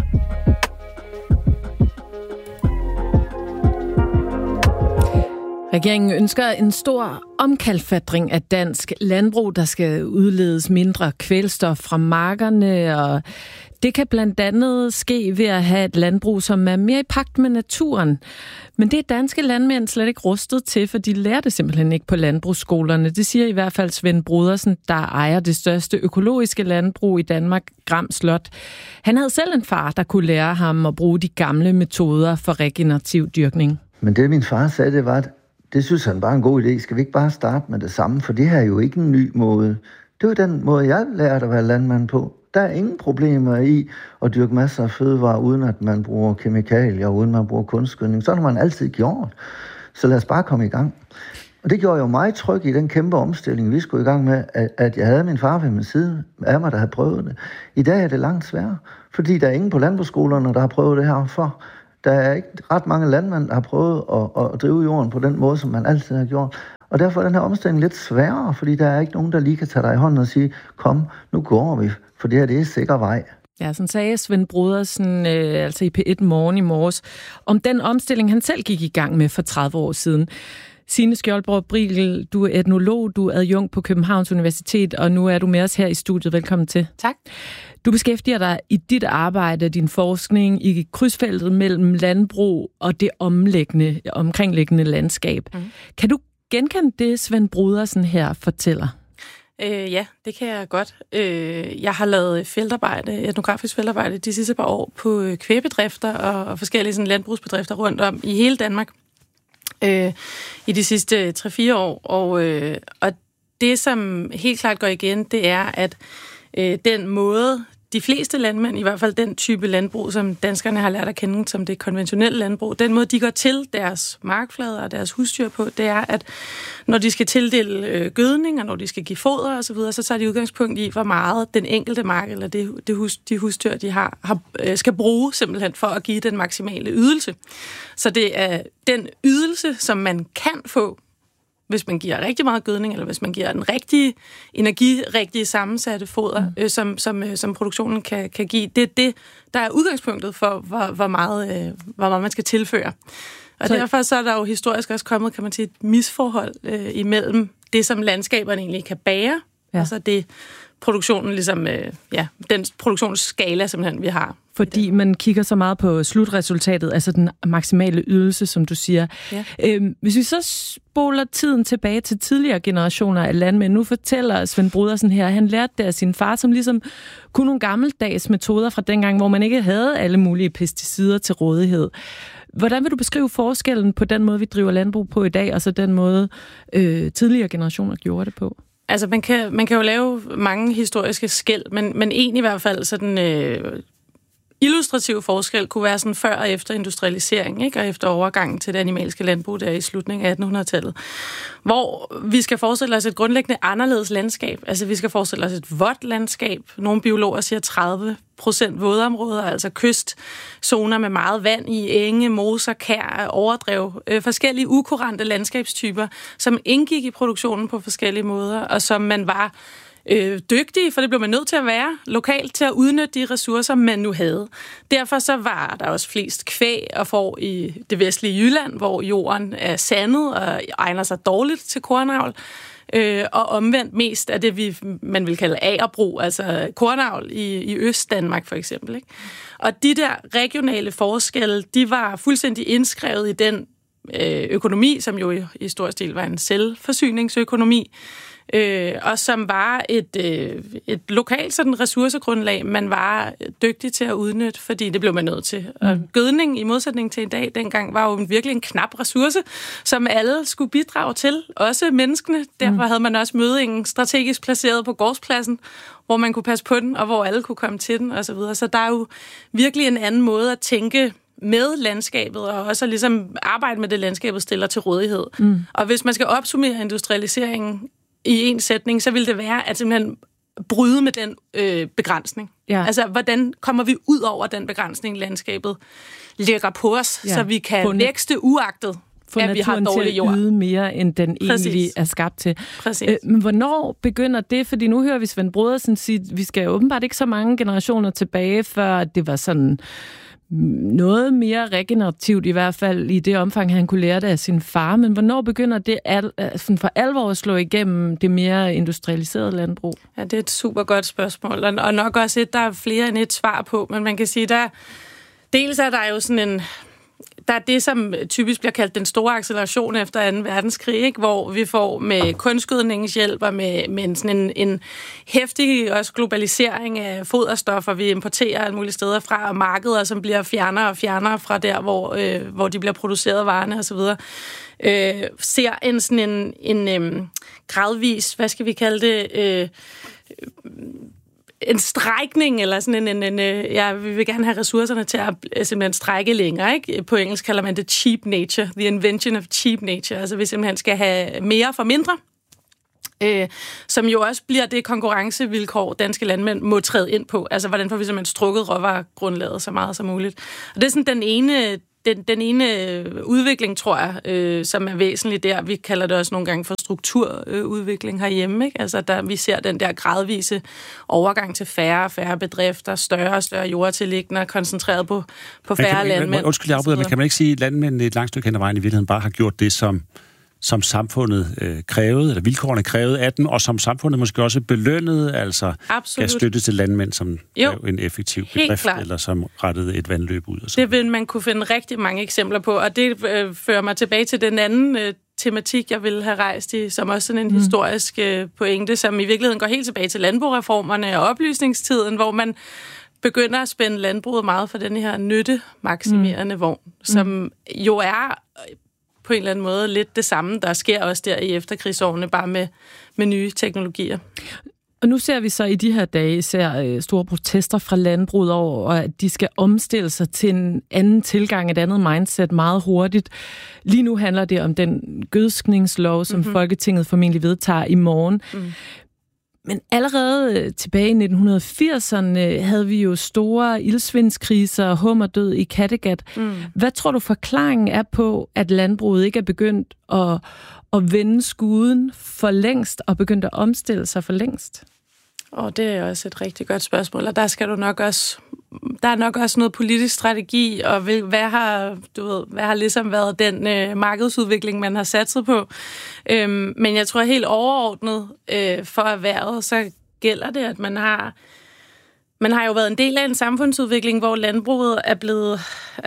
Regeringen ønsker en stor omkalfatring af dansk landbrug, der skal udledes mindre kvælstof fra markerne, og det kan blandt andet ske ved at have et landbrug, som er mere i pagt med naturen. Men det er danske landmænd slet ikke rustet til, for de lærer det simpelthen ikke på landbrugsskolerne. Det siger i hvert fald Svend Brodersen, der ejer det største økologiske landbrug i Danmark, Gram Slot. Han havde selv en far, der kunne lære ham at bruge de gamle metoder for regenerativ dyrkning. Men det min far sagde, det var, at det synes han bare er en god idé. Skal vi ikke bare starte med det samme? For det her er jo ikke en ny måde. Det er jo den måde, jeg lærte at være landmand på. Der er ingen problemer i at dyrke masser af fødevarer, uden at man bruger kemikalier, uden man bruger kunstgødning. Sådan har man altid gjort. Så lad os bare komme i gang. Og det gjorde jo mig tryg i den kæmpe omstilling, vi skulle i gang med, at jeg havde min far ved min side af mig, der havde prøvet det. I dag er det langt sværere, fordi der er ingen på landbrugsskolerne, der har prøvet det her for. Der er ikke ret mange landmænd, der har prøvet at drive jorden på den måde, som man altid har gjort. Og derfor er den her omstilling lidt sværere, fordi der er ikke nogen, der lige kan tage dig i hånden og sige, kom, nu går vi, for det her det er sikker vej. Ja, sådan sagde Svend Brodersen altså i P1 Morgen i morges, om den omstilling, han selv gik i gang med for 30 år siden. Signe Skjoldborg Brigel, du er etnolog, du er adjunkt på Københavns Universitet, og nu er du med os her i studiet. Velkommen til. Tak. Du beskæftiger dig i dit arbejde, din forskning, i krydsfeltet mellem landbrug og det omkringliggende landskab. Mm. Kan du genkende det, Svend Brodersen her fortæller? Ja, det kan jeg godt. Jeg har lavet etnografisk feltarbejde de sidste par år på kvægbedrifter og forskellige sådan, landbrugsbedrifter rundt om i hele Danmark i de sidste 3-4 år. Og det, som helt klart går igen, det er, at den måde, de fleste landmænd, i hvert fald den type landbrug, som danskerne har lært at kende som det konventionelle landbrug, den måde, de går til deres markflader og deres husdyr på, det er, at når de skal tildele gødning, og når de skal give foder osv., så tager de udgangspunkt i, hvor meget den enkelte mark, eller de husdyr, de har, skal bruge simpelthen for at give den maksimale ydelse. Så det er den ydelse, som man kan få, hvis man giver rigtig meget gødning, eller hvis man giver den rigtige energirigtige sammensatte foder, som produktionen kan give. Det er det, der er udgangspunktet for, hvor meget man skal tilføre. Og derfor så er der jo historisk også kommet, kan man sige, et misforhold imellem det, som landskaberne egentlig kan bære, og så det produktionen ligesom, den produktionsskala, simpelthen, vi har. Fordi man kigger så meget på slutresultatet, altså den maksimale ydelse, som du siger. Ja. Hvis vi så spoler tiden tilbage til tidligere generationer af landmænd, nu fortæller Svend Brodersen her, han lærte det af sin far, som ligesom kunne nogle gammeldags metoder fra dengang, hvor man ikke havde alle mulige pesticider til rådighed. Hvordan vil du beskrive forskellen på den måde, vi driver landbrug på i dag, og så den måde, tidligere generationer gjorde det på? Altså, man kan jo lave mange historiske skel, men en i hvert fald sådan illustrativ forskel kunne være sådan før og efter industrialisering, ikke? Og efter overgangen til det animalske landbrug der i slutningen af 1800-tallet, hvor vi skal forestille os et grundlæggende anderledes landskab. Altså, vi skal forestille os et vådt landskab. Nogle biologer siger 30% vådområder, altså kystzoner med meget vand i, enge, moser, kær, overdrev, forskellige ukurante landskabstyper, som indgik i produktionen på forskellige måder, og som man var dygtige, for det blev man nødt til at være lokalt til at udnytte de ressourcer, man nu havde. Derfor så var der også flest kvæg og får i det vestlige Jylland, hvor jorden er sandet og egner sig dårligt til kornavl, og omvendt mest af det, man vil kalde agerbrug, altså kornavl i Øst-Danmark for eksempel. Ikke? Og de der regionale forskelle, de var fuldstændig indskrevet i den økonomi, som jo i stor stil var en selvforsyningsøkonomi, og som var et lokalt sådan ressourcegrundlag, man var dygtig til at udnytte, fordi det blev man nødt til. Og gødning, i modsætning til i dag, dengang var jo virkelig en knap ressource, som alle skulle bidrage til, også menneskene. Derfor havde man også mødingen strategisk placeret på gårdspladsen, hvor man kunne passe på den, og hvor alle kunne komme til den, osv. Så der er jo virkelig en anden måde at tænke med landskabet, og også at ligesom arbejde med det, landskabet stiller til rådighed. Og hvis man skal opsummere industrialiseringen i en sætning, så vil det være at simpelthen bryde med den begrænsning. Ja. Altså, hvordan kommer vi ud over den begrænsning, landskabet lægger på os, så vi kan vækste uagtet, at vi har dårlig jord. Få naturen til at yde mere, end den egentlig er skabt til. Men hvornår begynder det? Fordi nu hører vi Svend Brodersen sige, at vi skal åbenbart ikke så mange generationer tilbage, før det var sådan noget mere regenerativt, i hvert fald i det omfang, han kunne lære det af sin far. Men hvornår begynder det for alvor at slå igennem det mere industrialiserede landbrug? Ja, det er et super godt spørgsmål, og nok også der er flere end et svar på, men man kan sige, dels er der jo sådan en... Der er det, som typisk bliver kaldt den store acceleration efter 2. verdenskrig, ikke? Hvor vi får med kunstgødningshjælp og med sådan en heftig også globalisering af foderstoffer, vi importerer alle mulige steder fra, og markeder, som bliver fjernere og fjernere fra der, hvor de bliver produceret varerne osv., ser en gradvis, hvad skal vi kalde det, en strækning, eller sådan vi vil gerne have ressourcerne til at simpelthen strække længere, ikke? På engelsk kalder man det cheap nature, the invention of cheap nature, altså vi simpelthen skal have mere for mindre, som jo også bliver det konkurrencevilkår, danske landmænd må træde ind på. Altså, hvordan får vi simpelthen strukket råvaregrundlaget så meget som muligt. Og det er sådan den ene udvikling, tror jeg, som er væsentlig der. Vi kalder det også nogle gange for strukturudvikling herhjemme, ikke? Altså, vi ser den der gradvise overgang til færre og færre bedrifter, større og større jordtilliggender, koncentreret på færre landmænd. Undskyld, jeg afbryder, men kan man ikke sige, at landmændene et langt stykke hen ad vejen i virkeligheden bare har gjort det, som samfundet krævede, eller vilkårene krævede af dem, og som samfundet måske også belønnede, altså gav støtte til landmænd, som gav en effektiv bedrift, eller som rettede et vandløb ud. Og det vil man kunne finde rigtig mange eksempler på, og det fører mig tilbage til den anden tematik, jeg ville have rejst i, som også sådan en historisk pointe, som i virkeligheden går helt tilbage til landbrugreformerne og oplysningstiden, hvor man begynder at spænde landbruget meget for den her nyttemaksimerende vogn, som jo er på en eller anden måde lidt det samme, der sker også der i efterkrigsårene, bare med nye teknologier. Og nu ser vi så i de her dage store protester fra landbruget over, at de skal omstille sig til en anden tilgang, et andet mindset meget hurtigt. Lige nu handler det om den gødskningslov, som Folketinget formentlig vedtager i morgen. Men allerede tilbage i 1980'erne havde vi jo store ildsvindskriser og hummerdød i Kattegat. Hvad tror du forklaringen er på, at landbruget ikke er begyndt at vende skuden for længst og begyndt at omstille sig for længst? Det er også et rigtig godt spørgsmål, og der er nok også noget politisk strategi, og hvad har ligesom været den markedsudvikling, man har satset på. Men jeg tror helt overordnet for erhvervet, så gælder det, at man har jo været en del af en samfundsudvikling, hvor landbruget er blevet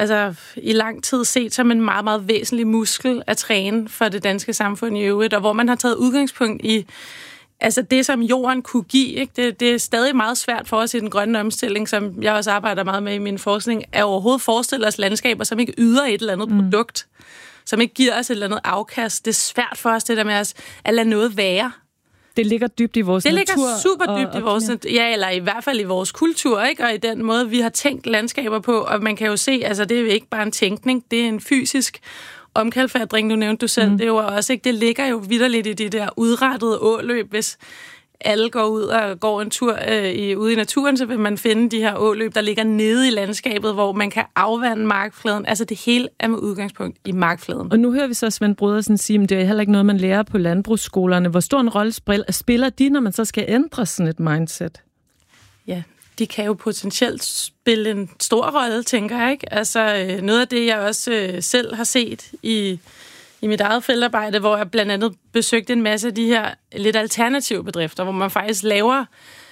i lang tid set som en meget, meget væsentlig muskel at træne for det danske samfund i øvrigt, og hvor man har taget udgangspunkt i det, som jorden kunne give. Ikke? Det er stadig meget svært for os i den grønne omstilling, som jeg også arbejder meget med i min forskning, at overhovedet forestille os landskaber, som ikke yder et eller andet produkt, som ikke giver os et eller andet afkast. Det er svært for os, det der med at lade noget være. Det ligger dybt i vores natur. Det ligger super dybt i vores natur. Ja, eller i hvert fald i vores kultur, ikke? Og i den måde, vi har tænkt landskaber på. Og man kan jo se, det er jo ikke bare en tænkning, det er en fysisk omkalfatring, du nævnte du selv. Det er jo også, ikke? Det ligger jo vitterligt i de der udrettede åløb. Hvis alle går ud og går en tur ude i naturen, så vil man finde de her åløb, der ligger nede i landskabet, hvor man kan afvande markfladen. Det hele er med udgangspunkt i markfladen. Og nu hører vi så Svend Brodersen sige, at det er heller ikke noget, man lærer på landbrugsskolerne. Hvor stor en rolle spiller de, når man så skal ændre sådan et mindset? Ja, de kan jo potentielt spille en stor rolle, tænker jeg, ikke? Noget af det, jeg også selv har set i mit eget feltarbejde, hvor jeg blandt andet besøgte en masse af de her lidt alternative bedrifter, hvor man faktisk laver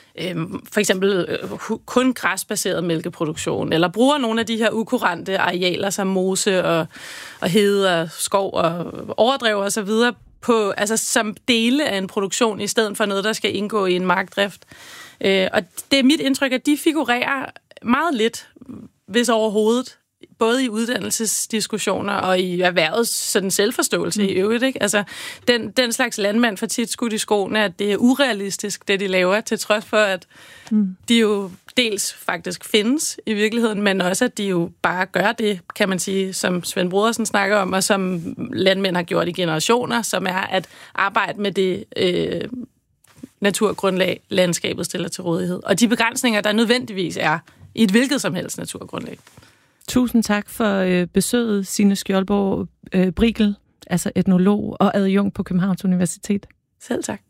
for eksempel kun græsbaseret mælkeproduktion, eller bruger nogle af de her ukurante arealer som mose og hede og skov og overdrev og så videre på, som dele af en produktion, i stedet for noget, der skal indgå i en markdrift. Og det er mit indtryk, at de figurerer meget lidt, hvis overhovedet, både i uddannelsesdiskussioner og i erhvervets sådan selvforståelse i øvrigt. Ikke? Den slags landmand får tit skudt i skoene, at det er urealistisk, det de laver, til trods for, at de jo dels faktisk findes i virkeligheden, men også, at de jo bare gør det, kan man sige, som Svend Brodersen snakker om, og som landmænd har gjort i generationer, som er at arbejde med det naturgrundlag, landskabet stiller til rådighed. Og de begrænsninger, der nødvendigvis er i et hvilket som helst naturgrundlag. Tusind tak for besøget, Signe Skjoldborg Brigel, etnolog og adjunkt på Københavns Universitet. Selv tak.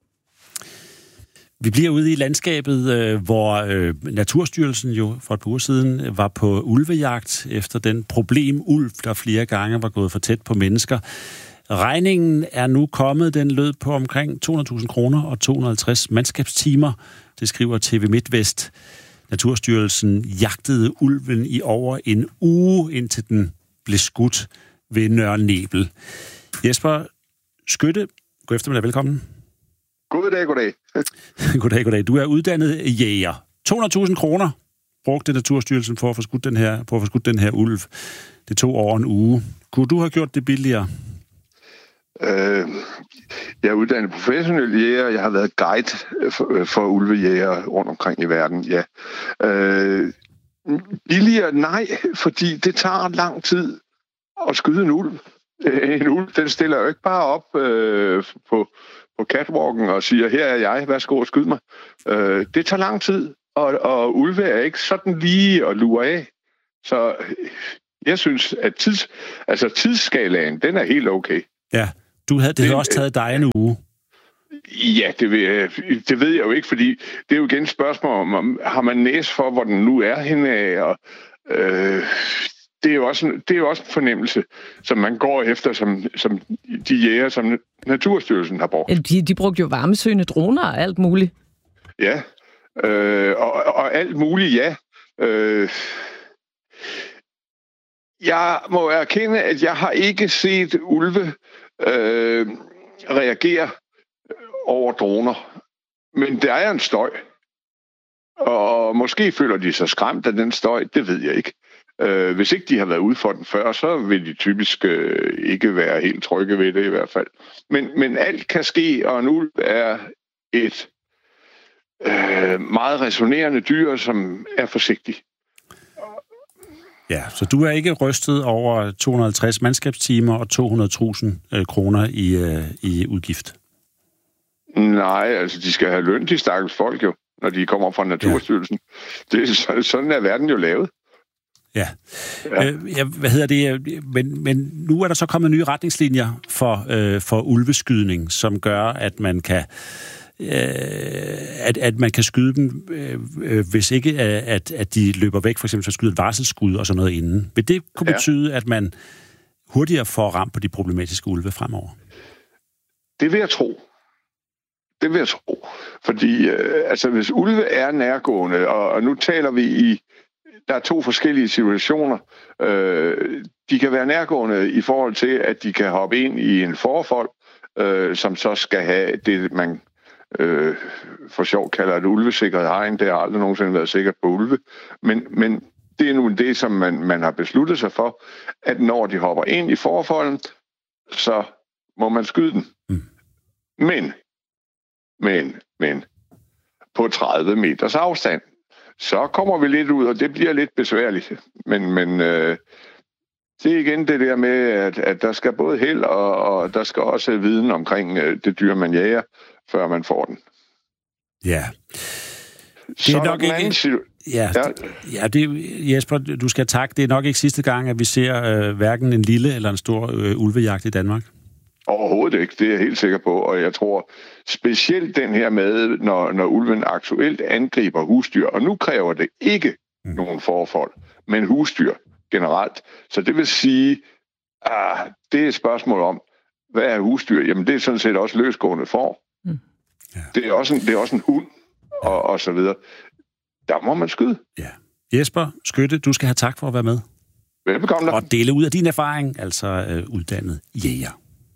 Vi bliver ude i landskabet, hvor Naturstyrelsen jo for et par uger siden var på ulvejagt efter den problemulv, der flere gange var gået for tæt på mennesker. Regningen er nu kommet, den lød på omkring 200.000 kroner og 250 mandskabstimer, det skriver TV MidtVest. Naturstyrelsen jagtede ulven i over en uge, indtil den blev skudt ved Nørre Nebel. Jesper Skytte, god eftermiddag, velkommen. Goddag. Goddag. Du er uddannet jæger. 200.000 kroner brugte Naturstyrelsen for at få skudt den her ulv. Det tog over en uge. Kunne du have gjort det billigere? Jeg er uddannet professionel jæger, jeg har været guide for ulvejæger rundt omkring i verden, ja. Billigere? Nej, fordi det tager lang tid at skyde en ulv. En ulv, den stiller jo ikke bare op på catwalken og siger, her er jeg, værsgo og skyd mig. Det tager lang tid, og ulve er ikke sådan lige at lure af. Så jeg synes, at tidsskalaen, den er helt okay. Ja, det havde også taget dig en uge. Ja, det ved jeg jo ikke, fordi det er jo igen et spørgsmål om, har man næse for, hvor den nu er henne af, og det er jo også en fornemmelse, som man går efter, som de jæger, som Naturstyrelsen har brugt. De brugte jo varmesøgende droner og alt muligt. Ja, og alt muligt, ja. Jeg må erkende, at jeg har ikke set ulve reagere over droner. Men der er en støj. Og måske føler de sig skræmt af den støj, det ved jeg ikke. Hvis ikke de har været ude for den før, så vil de typisk ikke være helt trygge ved det i hvert fald. Men alt kan ske, og en ulv er et meget resonerende dyr, som er forsigtig. Ja, så du er ikke rystet over 250 mandskabstimer og 200.000 kroner i udgift? Nej, altså de skal have løn, de stakkels folk jo, når de kommer fra Naturstyrelsen. Ja. Sådan er verden jo lavet. Ja. Hvad hedder det? Men nu er der så kommet nye retningslinjer for ulveskydning, som gør, at man kan at man kan skyde dem, hvis ikke at de løber væk, for eksempel så skyde et varselsskud og sådan noget inden. Vil det kunne betyde, at man hurtigere får ramt på de problematiske ulve fremover? Det vil jeg tro. Fordi hvis ulve er nærgående, og nu taler vi der er 2 forskellige situationer. De kan være nærgående i forhold til, at de kan hoppe ind i en forfold, som så skal have det, man for sjov kalder et ulvesikret hegn. Det har aldrig nogensinde været sikkert på ulve. Men det er nu det, som man har besluttet sig for, at når de hopper ind i forfolden, så må man skyde dem. Mm. Men på 30 meters afstand, så kommer vi lidt ud, og det bliver lidt besværligt. Men det er igen det der med, at der skal både held, og der skal også viden omkring det dyr, man jager, før man får den. Ja. Det er nok ikke... Jesper, du skal takke. Det er nok ikke sidste gang, at vi ser hverken en lille eller en stor ulvejagt i Danmark. Overhovedet ikke, det er jeg helt sikker på, og jeg tror specielt den her med, når ulven aktuelt angriber husdyr, og nu kræver det ikke nogen forfold, men husdyr generelt. Så det vil sige, det er et spørgsmål om, hvad er husdyr? Jamen det er sådan set også løsgående får. Mm. Ja. Det er også en hund, og så videre. Der må man skyde. Ja. Jesper Skytte, du skal have tak for at være med. Velbekomme. Og dele ud af din erfaring, altså uddannet jæger.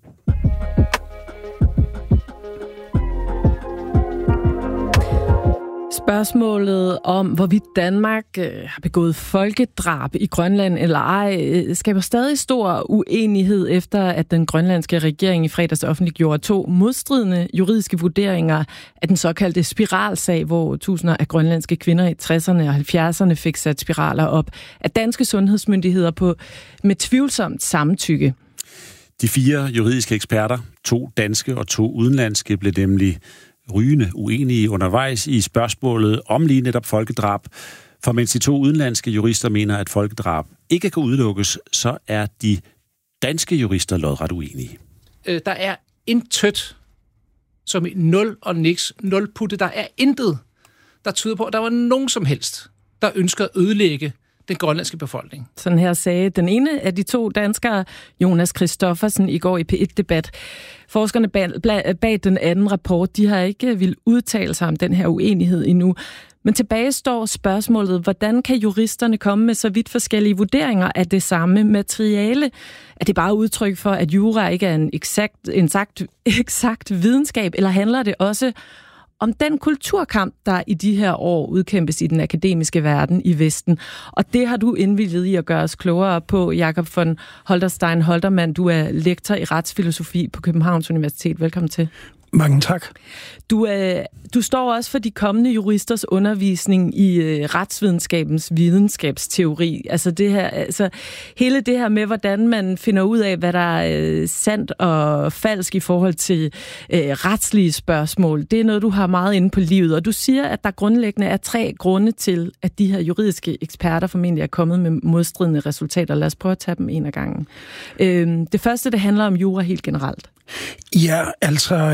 Spørgsmålet om, hvorvidt Danmark har begået folkedrab i Grønland eller ej, skaber stadig stor uenighed efter, at den grønlandske regering i fredags offentliggjorde 2 modstridende juridiske vurderinger af den såkaldte spiralsag, hvor tusinder af grønlandske kvinder i 60'erne og 70'erne fik sat spiraler op af danske sundhedsmyndigheder med tvivlsomt samtykke. De 4 juridiske eksperter, 2 danske og 2 udenlandske, blev nemlig rygende uenige undervejs i spørgsmålet om lige netop folkedrab. For mens de 2 udenlandske jurister mener, at folkedrab ikke kan udelukkes, så er de danske jurister lodret uenige. Der er intet som 0 og niks, 0 putte. Der er intet, der tyder på, at der var nogen som helst, der ønsker at ødelægge den grønlandske befolkning. Sådan her sagde den ene af de 2 danskere, Jonas Christoffersen, i går i P1-debat. Forskerne bag den anden rapport, de har ikke vil udtale sig om den her uenighed endnu. Men tilbage står spørgsmålet, hvordan kan juristerne komme med så vidt forskellige vurderinger af det samme materiale? Er det bare udtryk for, at jura ikke er en eksakt videnskab, eller handler det også om den kulturkamp, der i de her år udkæmpes i den akademiske verden i Vesten. Og det har du indvilliget i at gøre os klogere på, Jakob von Holterstein Holtermann. Du er lektor i retsfilosofi på Københavns Universitet. Velkommen til. Mange tak. Du står også for de kommende juristers undervisning i retsvidenskabens videnskabsteori. Altså hele det her med, hvordan man finder ud af, hvad der er sandt og falsk i forhold til retslige spørgsmål. Det er noget, du har meget inde på livet. Og du siger, at der grundlæggende er 3 grunde til, at de her juridiske eksperter formentlig er kommet med modstridende resultater. Lad os prøve at tage dem en af gangen. Det første, det handler om jura helt generelt. Ja, altså